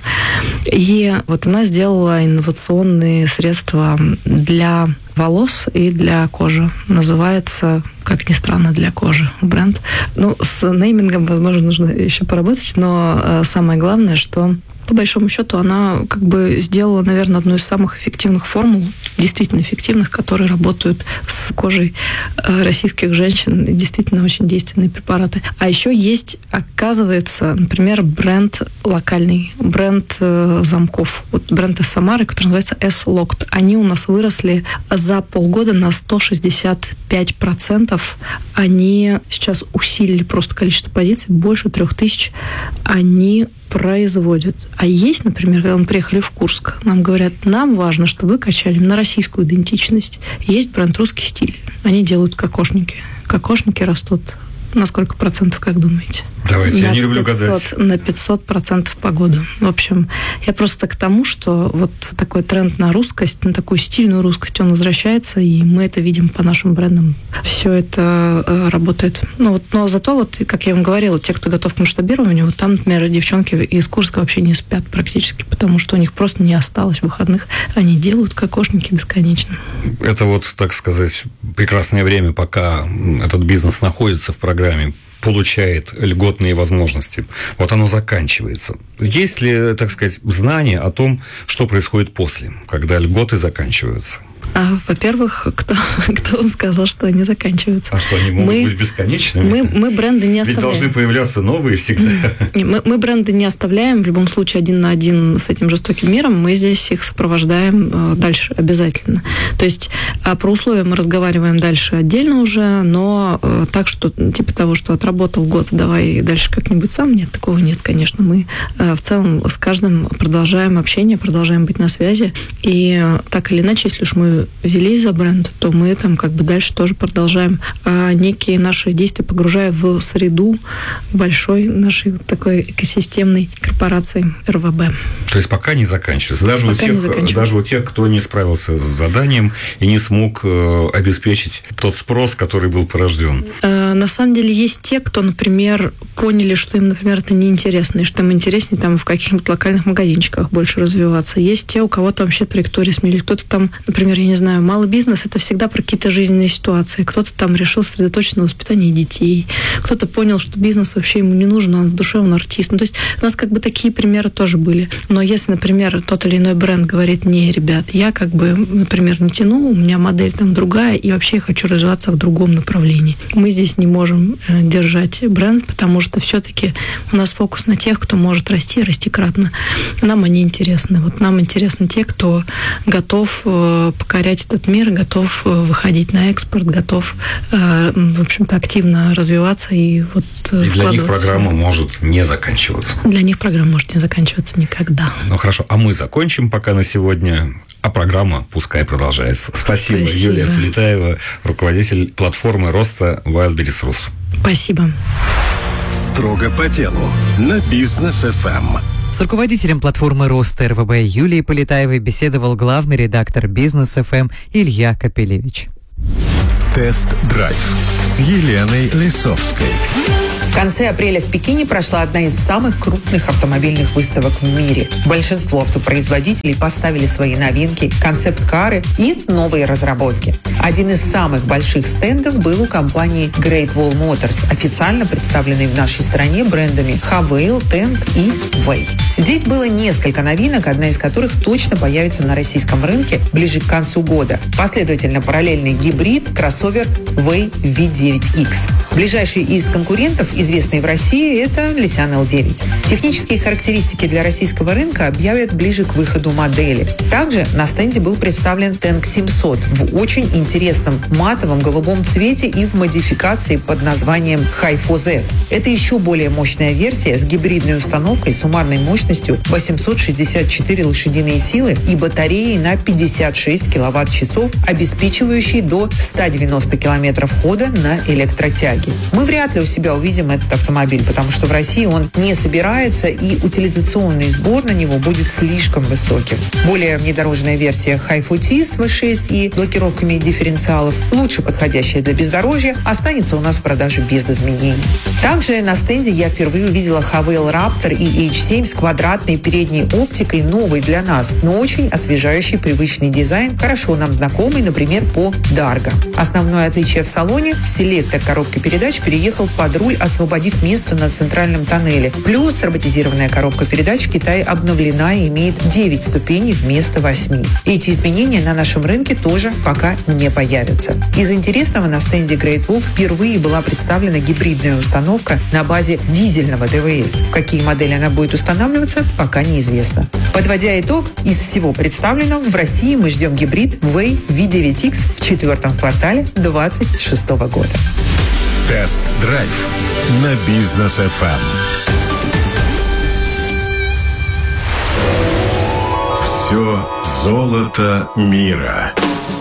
И вот она сделала инновационные средства для волос и для кожи. Называется, как ни странно, для кожи бренд. Ну, с неймингом, возможно, нужно еще поработать, но самое главное, что по большому счету она как бы сделала, наверное, одну из самых эффективных формул, действительно эффективных, которые работают с кожей российских женщин. Действительно очень действенные препараты. А еще есть, оказывается, например, бренд локальный, бренд э, замков. Вот бренд из Самары, который называется S-Locked. Они у нас выросли за полгода на сто шестьдесят пять процентов. Они сейчас усилили просто количество позиций, больше трех тысяч. Они производят. А есть, например, когда мы приехали в Курск, нам говорят, нам важно, чтобы вы качали на российскую идентичность. Есть бренд «Русский стиль». Они делают кокошники. Кокошники растут. На сколько процентов, как думаете? Давайте, на я не люблю пятьсот, гадать. На пятьсот процентов по году. В общем, я просто к тому, что вот такой тренд на русскость, на такую стильную русскость, он возвращается, и мы это видим по нашим брендам. Все это э, работает. Ну, вот, но зато, вот, как я вам говорила, те, кто готов к масштабированию, вот там, например, девчонки из Курска вообще не спят практически, потому что у них просто не осталось выходных. Они делают кокошники бесконечно. Это вот, так сказать, прекрасное время, пока этот бизнес находится в программе, получает льготные возможности. Вот оно заканчивается. Есть ли, так сказать, знание о том, что происходит после, когда льготы заканчиваются? А, во-первых, кто, кто вам сказал, что они заканчиваются? А что, они могут мы, быть бесконечными? Мы, мы бренды не оставляем. Ведь должны появляться новые всегда. Мы, мы бренды не оставляем, в любом случае, один на один с этим жестоким миром. Мы здесь их сопровождаем дальше обязательно. То есть про условия мы разговариваем дальше отдельно уже, но так, что типа того, что отработал год, давай дальше как-нибудь сам, нет, такого нет, конечно. Мы в целом с каждым продолжаем общение, продолжаем быть на связи. И так или иначе, если уж мы взялись за бренд, то мы там как бы дальше тоже продолжаем а, некие наши действия, погружая в среду большой нашей такой экосистемной корпорации эр вэ бэ. То есть пока не заканчивается. Даже, пока у тех, заканчивается. Даже у тех, кто не справился с заданием и не смог э, обеспечить тот спрос, который был порожден. Э, На самом деле есть те, кто, например, поняли, что им, например, это неинтересно, и что им интереснее там в каких-нибудь локальных магазинчиках больше развиваться. Есть те, у кого-то вообще траектория сменились. Кто-то там, например, я не знаю, малый бизнес – это всегда про какие-то жизненные ситуации. Кто-то там решил сосредоточиться на воспитании детей. Кто-то понял, что бизнес вообще ему не нужен, он в душе, он артист. Ну, то есть у нас как бы такие примеры тоже были. Но если, например, тот или иной бренд говорит: не, ребят, я как бы, например, не тяну, у меня модель там другая, и вообще я хочу развиваться в другом направлении. Мы здесь не можем держать бренд, потому что все-таки у нас фокус на тех, кто может расти, расти кратно. Нам они интересны. Вот нам интересны те, кто готов покорять этот мир, готов выходить на экспорт, готов, в общем-то, активно развиваться и вот и для них программа может не заканчиваться. Для них программа может не заканчиваться никогда. Ну хорошо, а мы закончим пока на сегодня, а программа пускай продолжается. Спасибо, Спасибо. Юлия Полетаева, руководитель платформы роста Wildberries.Rus. Спасибо. Строго по делу на Бизнес эф эм. С руководителем платформы роста эр вэ бэ Юлией Полетаевой беседовал главный редактор Бизнес эф эм Илья Капелевич. Тест-драйв с Еленой Лисовской. В конце апреля в Пекине прошла одна из самых крупных автомобильных выставок в мире. Большинство автопроизводителей поставили свои новинки, концепт-кары и новые разработки. Один из самых больших стендов был у компании Great Wall Motors, официально представленной в нашей стране брендами Havail, Tank и Way. Здесь было несколько новинок, одна из которых точно появится на российском рынке ближе к концу года. Последовательно параллельный гибрид кроссовер Way ви девять икс. Ближайший из конкурентов, известный в России, это Nissan эл девять. Технические характеристики для российского рынка объявят ближе к выходу модели. Также на стенде был представлен Tank семьсот в очень интересном матовом голубом цвете и в модификации под названием Hi-Fo Z. Это еще более мощная версия с гибридной установкой суммарной мощностью восемьсот шестьдесят четыре лошадиные силы и батареей на пятьдесят шесть киловатт-часов, обеспечивающей до ста девяноста километров хода на электротяге. Мы вряд ли у себя увидим этот автомобиль, потому что в России он не собирается, и утилизационный сбор на него будет слишком высоким. Более внедорожная версия Hi-Fo T с ви шесть и блокировками дифференциалов, лучше подходящая для бездорожья, останется у нас в продаже без изменений. Также на стенде я впервые увидела Havail Raptor и эйч семь с квадратной передней оптикой, новой для нас, но очень освежающий привычный дизайн, хорошо нам знакомый, например, по Dargo. Основное отличие в салоне – селектор коробки передач переехал под руль, освободив место на центральном тоннеле. Плюс роботизированная коробка передач в Китае обновлена и имеет девять ступеней вместо восьми. Эти изменения на нашем рынке тоже пока не появятся. Из интересного на стенде Great Wall впервые была представлена гибридная установка на базе дизельного дэ вэ эс. В какие модели она будет устанавливаться, пока неизвестно. Подводя итог, из всего представленного в России мы ждем гибрид Way ви девять икс в четвертом квартале две тысячи двадцать шестого года. Тест-драйв на Бизнес эф эм. Все золото мира.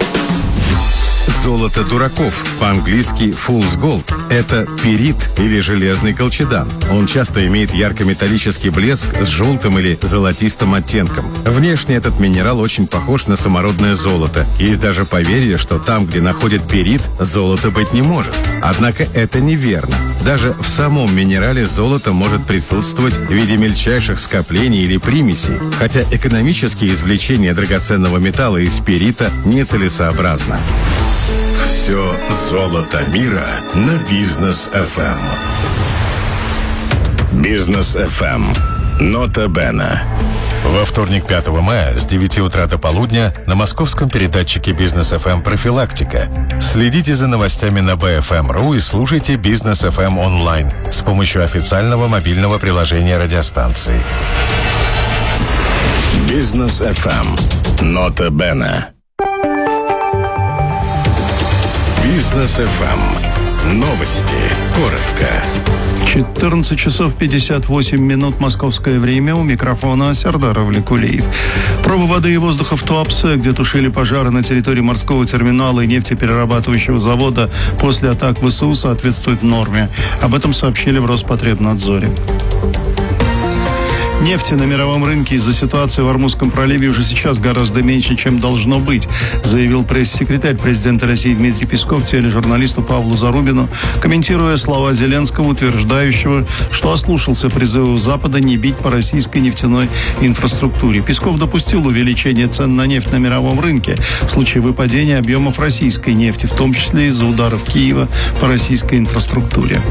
Золото дураков, по-английски Fool's Gold, это пирит или железный колчедан. Он часто имеет ярко-металлический блеск с желтым или золотистым оттенком. Внешне этот минерал очень похож на самородное золото. Есть даже поверье, что там, где находят пирит, золота быть не может. Однако это неверно. Даже в самом минерале золото может присутствовать в виде мельчайших скоплений или примесей, хотя экономические извлечения драгоценного металла из пирита нецелесообразно. Все золото мира на Бизнес эф эм. Бизнес эф эм. Нота Бена. Во вторник, пятого мая, с девяти утра до полудня на московском передатчике Бизнес эф эм «Профилактика». Следите за новостями на бэ эф эм точка ру и слушайте Бизнес эф эм онлайн с помощью официального мобильного приложения радиостанции. Бизнес эф эм. Нота Бена. Бизнес эф эм. Новости. Коротко. четырнадцать часов пятьдесят восемь минут московское время. У микрофона Сердар Валикулиев. Пробы воды и воздуха в Туапсе, где тушили пожары на территории морского терминала и нефтеперерабатывающего завода после атак вэ эс у, соответствуют норме. Об этом сообщили в Роспотребнадзоре. Нефти на мировом рынке из-за ситуации в Ормузском проливе уже сейчас гораздо меньше, чем должно быть, заявил пресс-секретарь президента России Дмитрий Песков тележурналисту Павлу Зарубину, комментируя слова Зеленского, утверждающего, что ослушался призывов Запада не бить по российской нефтяной инфраструктуре. Песков допустил увеличение цен на нефть на мировом рынке в случае выпадения объемов российской нефти, в том числе из-за ударов Киева по российской инфраструктуре.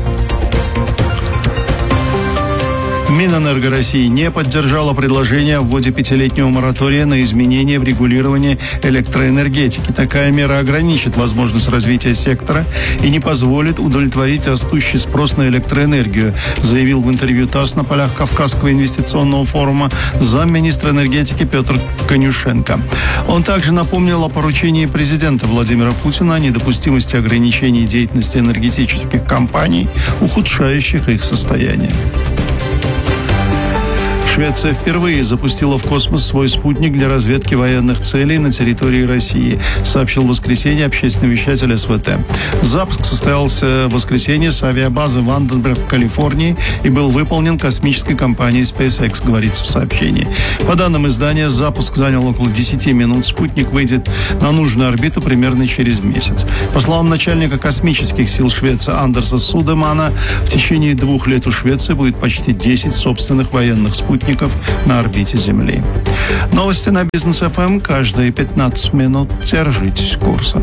Минэнерго России не поддержала предложение о вводе пятилетнего моратория на изменения в регулировании электроэнергетики. Такая мера ограничит возможность развития сектора и не позволит удовлетворить растущий спрос на электроэнергию, заявил в интервью ТАСС на полях Кавказского инвестиционного форума замминистра энергетики Петр Конюшенко. Он также напомнил о поручении президента Владимира Путина о недопустимости ограничений деятельности энергетических компаний, ухудшающих их состояние. Швеция впервые запустила в космос свой спутник для разведки военных целей на территории России, сообщил в воскресенье общественный вещатель СВТ. Запуск состоялся в воскресенье с авиабазы Ванденберг в Калифорнии и был выполнен космической компанией SpaceX, говорится в сообщении. По данным издания, запуск занял около десяти минут. Спутник выйдет на нужную орбиту примерно через месяц. По словам начальника космических сил Швеции Андерса Судемана, в течение двух лет у Швеции будет почти десять собственных военных спутников на орбите Земли. Новости на Бизнес эф эм каждые пятнадцать минут. Держитесь курса.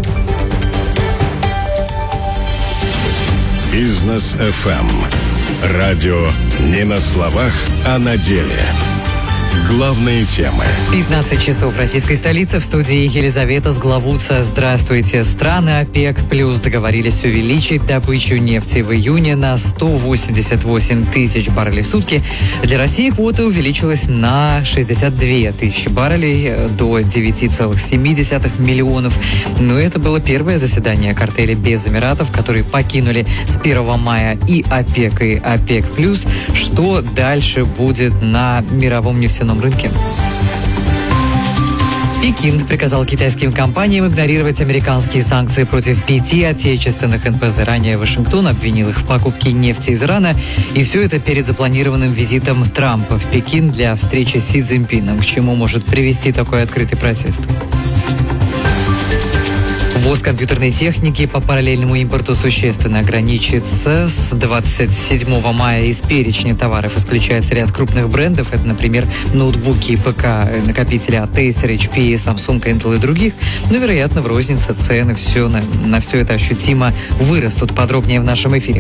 Бизнес эф эм. Радио не на словах, а на деле. Главные темы. пятнадцать часов в российской столице. В студии Елизавета Сглавутца. Здравствуйте. Страны ОПЕК плюс договорились увеличить добычу нефти в июне на сто восемьдесят восемь тысяч баррелей в сутки. Для России квота увеличилась на шестьдесят две тысячи баррелей до девять целых семь десятых миллионов. Но это было первое заседание картеля без Эмиратов, которые покинули с первого мая и ОПЕК, и ОПЕК плюс. Что дальше будет на мировом нефтяном рынке? Пекин приказал китайским компаниям игнорировать американские санкции против пяти отечественных эн пэ зэ. Ранее Вашингтон обвинил их в покупке нефти из Ирана. И все это перед запланированным визитом Трампа в Пекин для встречи с Си Цзиньпином. К чему может привести такой открытый протест? Ввоз компьютерной техники по параллельному импорту существенно ограничится. С двадцать седьмого мая из перечня товаров исключается ряд крупных брендов. Это, например, ноутбуки и ПК, накопители от Acer, эйч пи, Samsung, Intel и других. Но, вероятно, в рознице цены все на, на все это ощутимо вырастут. Подробнее в нашем эфире.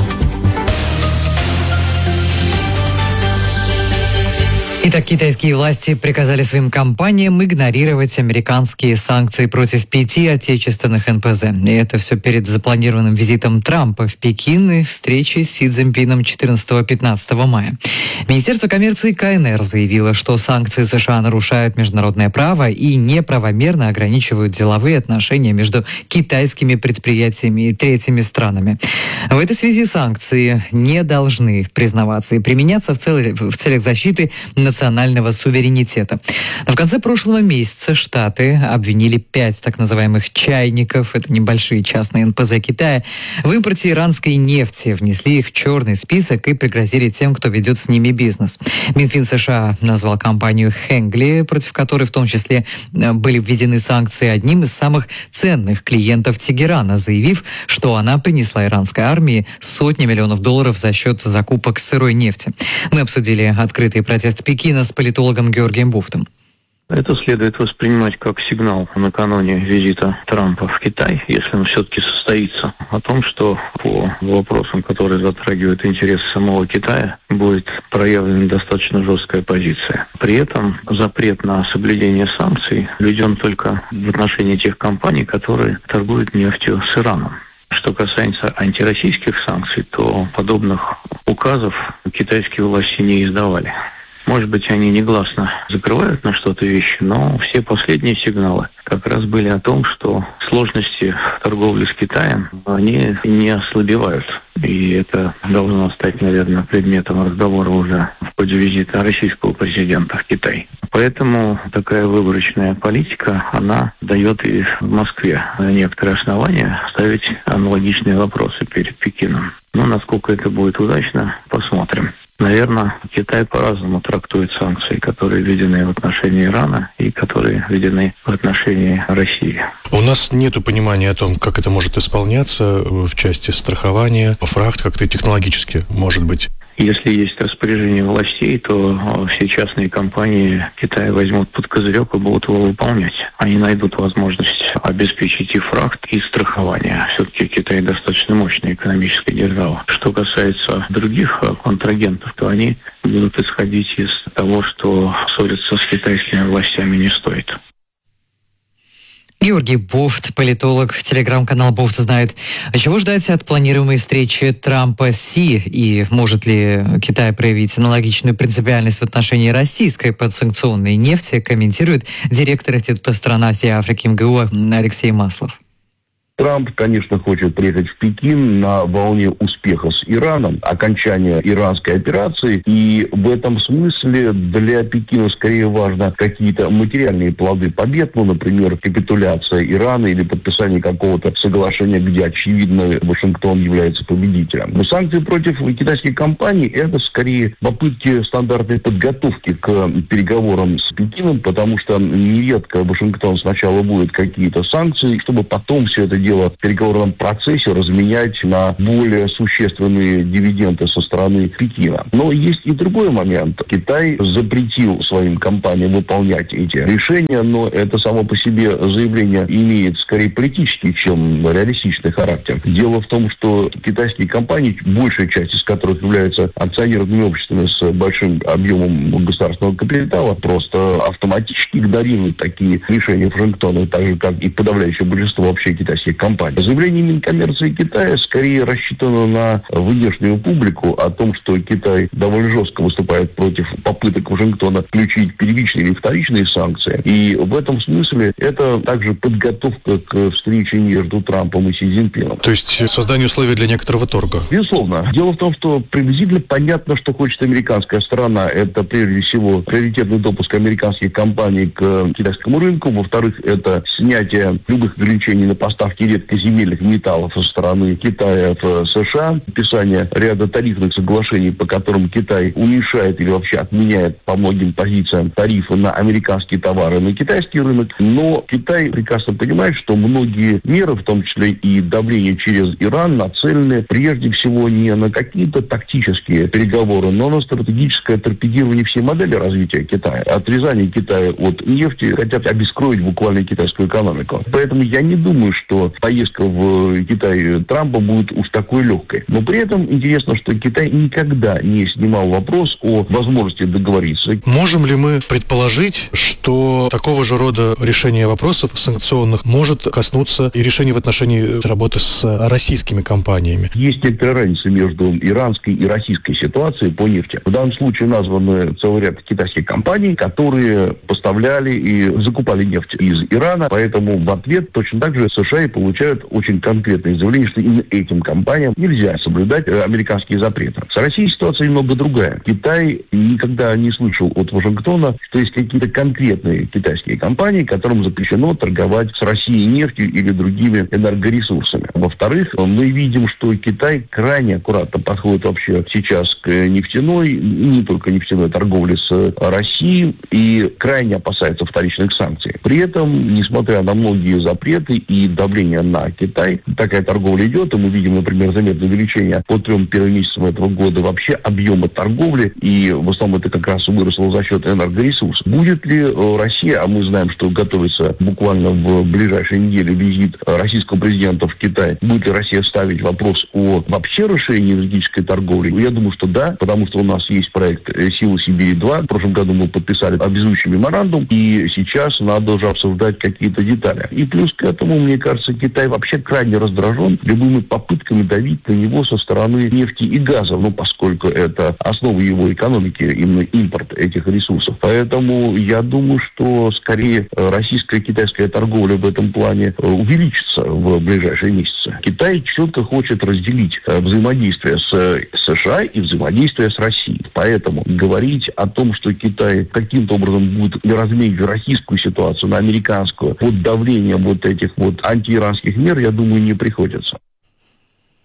Итак, китайские власти приказали своим компаниям игнорировать американские санкции против пяти отечественных эн пэ зэ. И это все перед запланированным визитом Трампа в Пекин и встречей с Си Цзиньпином четырнадцатого-пятнадцатого мая. Министерство коммерции ка эн эр заявило, что санкции США нарушают международное право и неправомерно ограничивают деловые отношения между китайскими предприятиями и третьими странами. В этой связи санкции не должны признаваться и применяться в, цел... в целях защиты национального суверенитета. Но в конце прошлого месяца Штаты обвинили пять так называемых чайников, это небольшие частные эн пэ зэ Китая, в импорте иранской нефти, внесли их в черный список и пригрозили тем, кто ведет с ними бизнес. Минфин США назвал компанию Хенгли, против которой в том числе были введены санкции, одним из самых ценных клиентов Тегерана, заявив, что она принесла иранской армии сотни миллионов долларов за счет закупок сырой нефти. Мы обсудили открытый протест Пекина с политологом Георгием Буфтом. Это следует воспринимать как сигнал накануне визита Трампа в Китай, если он все-таки состоится, о том, что по вопросам, которые затрагивают интересы самого Китая, будет проявлена достаточно жесткая позиция. При этом запрет на соблюдение санкций введен только в отношении тех компаний, которые торгуют нефтью с Ираном. Что касается антироссийских санкций, то подобных указов китайские власти не издавали. Может быть, они негласно закрывают на что-то вещи, но все последние сигналы как раз были о том, что сложности в торговле с Китаем, они не ослабевают. И это должно стать, наверное, предметом разговора уже в ходе визита российского президента в Китай. Поэтому такая выборочная политика, она дает и в Москве некоторые основания ставить аналогичные вопросы перед Пекином. Но насколько это будет удачно, посмотрим. Наверное, Китай по-разному трактует санкции, которые введены в отношении Ирана и которые введены в отношении России. У нас нет понимания о том, как это может исполняться в части страхования, фрахт, как-то технологически, может быть. Если есть распоряжение властей, то все частные компании Китая возьмут под козырек и будут его выполнять. Они найдут возможность обеспечить и фрахт, и страхование. Все-таки Китай достаточно мощная экономическая держава. Что касается других контрагентов, то они будут исходить из того, что ссориться с китайскими властями не стоит. Георгий Бофт, политолог, телеграм-канал Бофт знает. А чего ждать от планируемой встречи Трампа с Си? И может ли Китай проявить аналогичную принципиальность в отношении российской подсанкционной нефти, комментирует директор Института стран Азии и Африки эм гэ у Алексей Маслов. Трамп, конечно, хочет приехать в Пекин на волне успеха с Ираном, окончания иранской операции. И в этом смысле для Пекина скорее важно какие-то материальные плоды побед, ну, например, капитуляция Ирана или подписание какого-то соглашения, где, очевидно, Вашингтон является победителем. Но санкции против китайских компаний – это скорее попытки стандартной подготовки к переговорам с Пекином, потому что нередко Вашингтон сначала вводит какие-то санкции, чтобы потом все это дело в переговорном процессе разменять на более существенные дивиденды со стороны Пекина. Но есть и другой момент. Китай запретил своим компаниям выполнять эти решения, но это само по себе заявление имеет скорее политический, чем реалистичный характер. Дело в том, что китайские компании, большая часть из которых являются акционерными обществами с большим объемом государственного капитала, просто автоматически игнорируют такие решения Вашингтона, так же, как и подавляющее большинство вообще китайских компаний. Заявление Минкоммерции Китая скорее рассчитано на внешнюю публику о том, что Китай довольно жестко выступает против попыток Вашингтона включить первичные или вторичные санкции. И в этом смысле это также подготовка к встрече между Трампом и Си Цзиньпином. То есть создание условий для некоторого торга? Безусловно. Дело в том, что приблизительно понятно, что хочет американская сторона. Это прежде всего приоритетный допуск американских компаний к китайскому рынку. Во-вторых, это снятие любых ограничений на поставки редкоземельных металлов со стороны Китая в США, подписание ряда тарифных соглашений, по которым Китай уменьшает или вообще отменяет по многим позициям тарифы на американские товары на китайский рынок. Но Китай прекрасно понимает, что многие меры, в том числе и давление через Иран, нацелены прежде всего не на какие-то тактические переговоры, но на стратегическое торпедирование всей модели развития Китая. Отрезание Китая от нефти хотят обескровить буквально китайскую экономику. Поэтому я не думаю, что поездка в Китай Трампа будет уж такой легкой. Но при этом интересно, что Китай никогда не снимал вопрос о возможности договориться. Можем ли мы предположить, что такого же рода решение вопросов санкционных может коснуться и решения в отношении работы с российскими компаниями? Есть некоторая разница между иранской и российской ситуацией по нефти. В данном случае названы целый ряд китайских компаний, которые поставляли и закупали нефть из Ирана, поэтому в ответ точно так же США и получают очень конкретные заявления, что именно этим компаниям нельзя соблюдать американские запреты. С Россией ситуация немного другая. Китай никогда не слышал от Вашингтона, что есть какие-то конкретные китайские компании, которым запрещено торговать с Россией нефтью или другими энергоресурсами. Во-вторых, мы видим, что Китай крайне аккуратно подходит вообще сейчас к нефтяной, не только нефтяной торговле с Россией, и крайне опасается вторичных санкций. При этом, несмотря на многие запреты и давление на Китай, такая торговля идет, и мы видим, например, заметное увеличение по трем первым месяцам этого года вообще объема торговли, и в основном это как раз выросло за счет энергоресурсов. Будет ли Россия, а мы знаем, что готовится буквально в ближайшей неделе визит российского президента в Китай, будет ли Россия ставить вопрос о вообще расширении энергетической торговли? Я думаю, что да, потому что у нас есть проект «Сила Сибири-два». В прошлом году мы подписали обязующий меморандум, и сейчас надо уже обсуждать какие-то детали. И плюс к этому, мне кажется, Китай вообще крайне раздражен любыми попытками давить на него со стороны нефти и газа, ну, поскольку это основа его экономики, именно импорт этих ресурсов. Поэтому я думаю, что скорее российская и китайская торговля в этом плане увеличится в ближайшие месяцы. Китай четко хочет разделить взаимодействие с США и взаимодействие с Россией. Поэтому говорить о том, что Китай каким-то образом будет разменить российскую ситуацию на американскую под давлением вот этих вот антииранских мер, я думаю, не приходится.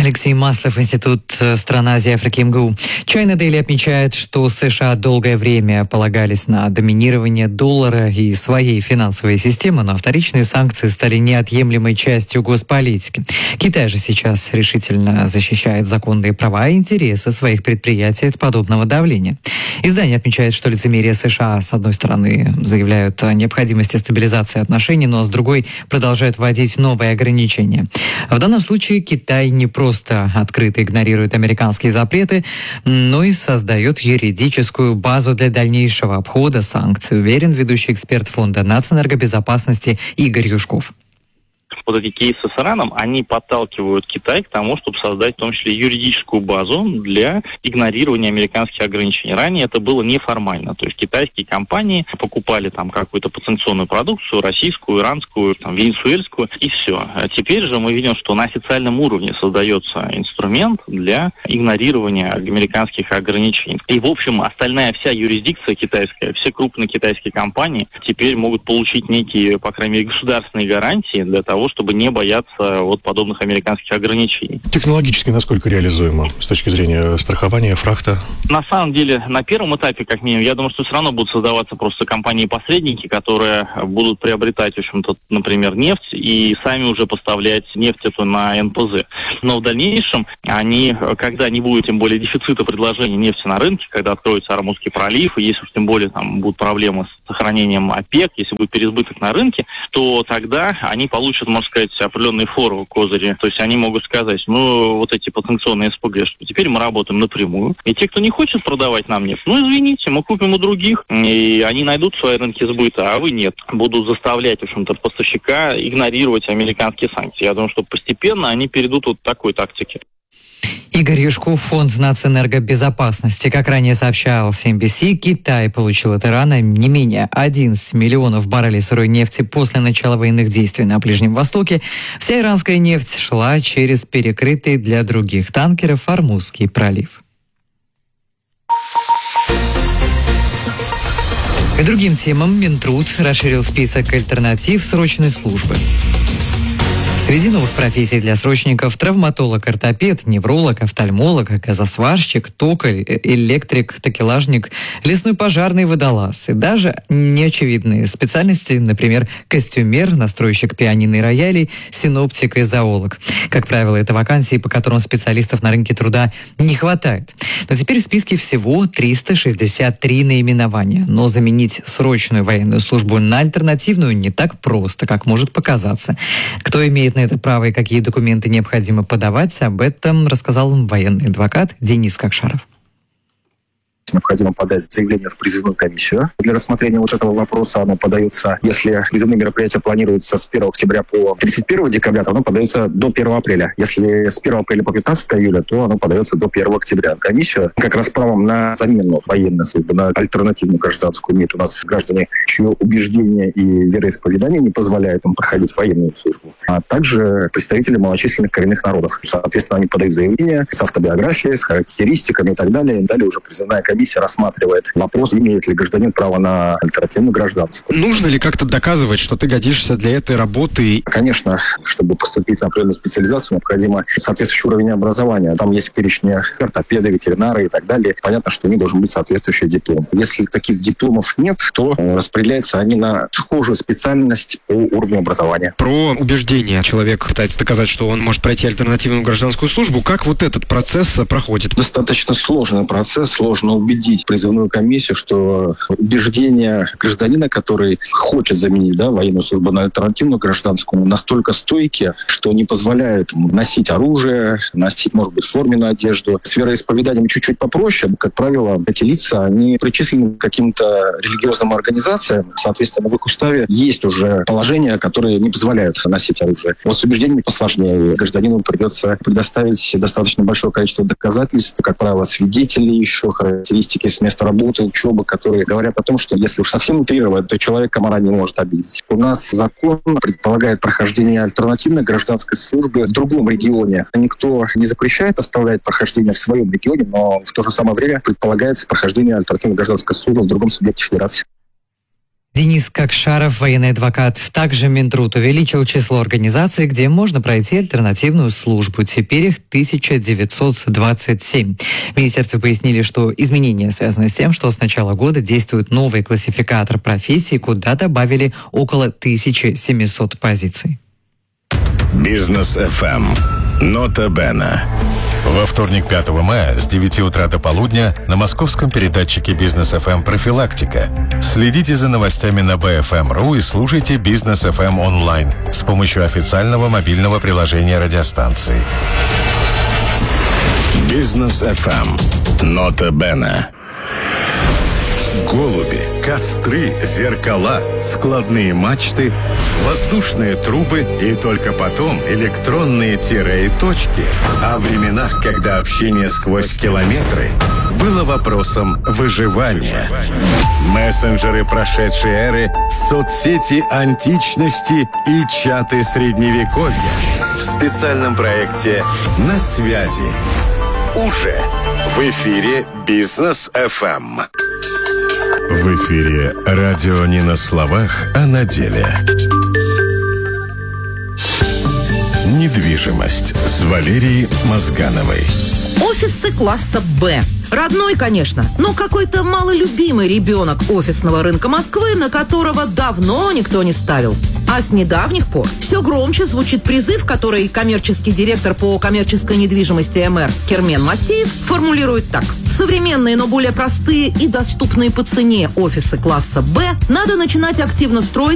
Алексей Маслов, Институт стран Азии, Африки, МГУ. China Daily отмечает, что США долгое время полагались на доминирование доллара и своей финансовой системы, но вторичные санкции стали неотъемлемой частью госполитики. Китай же сейчас решительно защищает законные права и интересы своих предприятий от подобного давления. Издание отмечает, что лицемерие США, с одной стороны, заявляют о необходимости стабилизации отношений, но с другой продолжают вводить новые ограничения. В данном случае Китай не просто открыто игнорирует американские запреты, но и создает юридическую базу для дальнейшего обхода санкций, уверен ведущий эксперт Фонда нацэнергобезопасности Игорь Юшков. Вот эти кейсы с Ираном, они подталкивают Китай к тому, чтобы создать в том числе юридическую базу для игнорирования американских ограничений. Ранее это было неформально. То есть китайские компании покупали там какую-то потенционную продукцию, российскую, иранскую, там, венесуэльскую, и все. А теперь же мы видим, что на официальном уровне создается инструмент для игнорирования американских ограничений. И, в общем, остальная вся юрисдикция китайская, все крупные китайские компании теперь могут получить некие, по крайней мере, государственные гарантии для того, чтобы не бояться вот подобных американских ограничений. Технологически насколько реализуемо с точки зрения страхования, фрахта? На самом деле, на первом этапе, как минимум, я думаю, что все равно будут создаваться просто компании-посредники, которые будут приобретать, в общем-то, например, нефть и сами уже поставлять нефть эту на эн пэ зэ. Но в дальнейшем они, когда не будет тем более дефицита предложения нефти на рынке, когда откроется Ормузский пролив, и если уж тем более там будут проблемы с сохранением ОПЕК, если будет переизбыток на рынке, то тогда они получат, можно сказать, определенные форы, козыри. То есть они могут сказать, ну, вот эти потенциальные эс пэ гэ, что теперь мы работаем напрямую. И те, кто не хочет продавать нам нефть, ну, извините, мы купим у других, и они найдут свои рынки сбыта, а вы нет. Будут заставлять, в общем-то, поставщика игнорировать американские санкции. Я думаю, что постепенно они перейдут вот к такой тактике. Игорь Юшков, Фонд нацэнергобезопасности. Как ранее сообщал си эн би си, Китай получил от Ирана не менее одиннадцать миллионов баррелей сырой нефти после начала военных действий на Ближнем Востоке. Вся иранская нефть шла через перекрытый для других танкеров Ормузский пролив. К другим темам Минтруд расширил список альтернатив срочной службы. Среди новых профессий для срочников — травматолог, ортопед, невролог, офтальмолог, газосварщик, токарь, электрик, такелажник, лесной пожарный, водолаз и даже неочевидные специальности, например, костюмер, настройщик пианино и роялей, синоптик и зоолог. Как правило, это вакансии, по которым специалистов на рынке труда не хватает. Но теперь в списке всего триста шестьдесят три наименования. Но заменить срочную военную службу на альтернативную не так просто, как может показаться. Кто имеет на это право и какие документы необходимо подавать, об этом рассказал военный адвокат Денис Кокшаров. Необходимо подать заявление в призывную комиссию. Для рассмотрения вот этого вопроса оно подается, если призывные мероприятия планируются с первого октября по тридцать первого декабря, то оно подается до первого апреля. Если с первого апреля по пятнадцатое июля, то оно подается до первого октября. Комиссию как раз правом на замену военной службы, на альтернативную гражданскую имеют у нас граждане, чье убеждение и вероисповедание не позволяют им проходить военную службу, а также представители малочисленных коренных народов. Соответственно, они подают заявление с автобиографией, с характеристиками и так далее. Далее уже призывная комиссия Комиссия рассматривает вопрос, имеет ли гражданин право на альтернативную гражданскую. Нужно ли как-то доказывать, что ты годишься для этой работы? Конечно, чтобы поступить на определенную специализацию, необходимо соответствующий уровень образования. Там есть перечни ортопеды, ветеринары и так далее. Понятно, что у них должен быть соответствующий диплом. Если таких дипломов нет, то распределяются они на схожую специальность по уровню образования. Про убеждение. Человек пытается доказать, что он может пройти альтернативную гражданскую службу. Как вот этот процесс проходит? Достаточно сложный процесс, сложно убедить призывную комиссию, что убеждения гражданина, который хочет заменить да, военную службу на альтернативную гражданскую, настолько стойкие, что не позволяют носить оружие, носить, может быть, форменную одежду. С вероисповеданием чуть-чуть попроще. Как правило, эти лица, они причислены к каким-то религиозным организациям. Соответственно, в их уставе есть уже положения, которые не позволяют носить оружие. Вот с убеждениями посложнее. Гражданину придется предоставить достаточно большое количество доказательств, как правило, свидетелей, еще характеристики с места работы, учебы, которые говорят о том, что если уж совсем утрировать, то человек комара не может обидеть. У нас закон предполагает прохождение альтернативной гражданской службы в другом регионе. Никто не запрещает оставлять прохождение в своем регионе, но в то же самое время предполагается прохождение альтернативной гражданской службы в другом субъекте федерации. Денис Кокшаров, военный адвокат. Также Минтруд увеличил число организаций, где можно пройти альтернативную службу. Теперь их тысяча девятьсот двадцать семь. В министерстве пояснили, что изменения связаны с тем, что с начала года действует новый классификатор профессий, куда добавили около тысячи семисот позиций. Бизнес эф эм. Нота Бена. Во вторник, пятого мая, с девяти утра до полудня на московском передатчике Бизнес эф эм «Профилактика». Следите за новостями на би эф эм точка ру и слушайте Бизнес эф эм онлайн с помощью официального мобильного приложения радиостанции. Бизнес эф эм. Нота Бена. Голуби, костры, зеркала, складные мачты, воздушные трубы и только потом электронные тире и точки. О временах, когда общение сквозь километры было вопросом выживания. Мессенджеры прошедшей эры, соцсети античности и чаты средневековья. В специальном проекте «На связи». Уже в эфире Бизнес эф эм. В эфире радио не на словах, а на деле. Недвижимость с Валерией Мозгановой. Офисы класса «Б». Родной, конечно, но какой-то малолюбимый ребенок офисного рынка Москвы, на которого давно никто не ставил. А с недавних пор все громче звучит призыв, который коммерческий директор по коммерческой недвижимости эм эр Кермен Мастеев формулирует так. Современные, но более простые и доступные по цене офисы класса «Б» надо начинать активно строить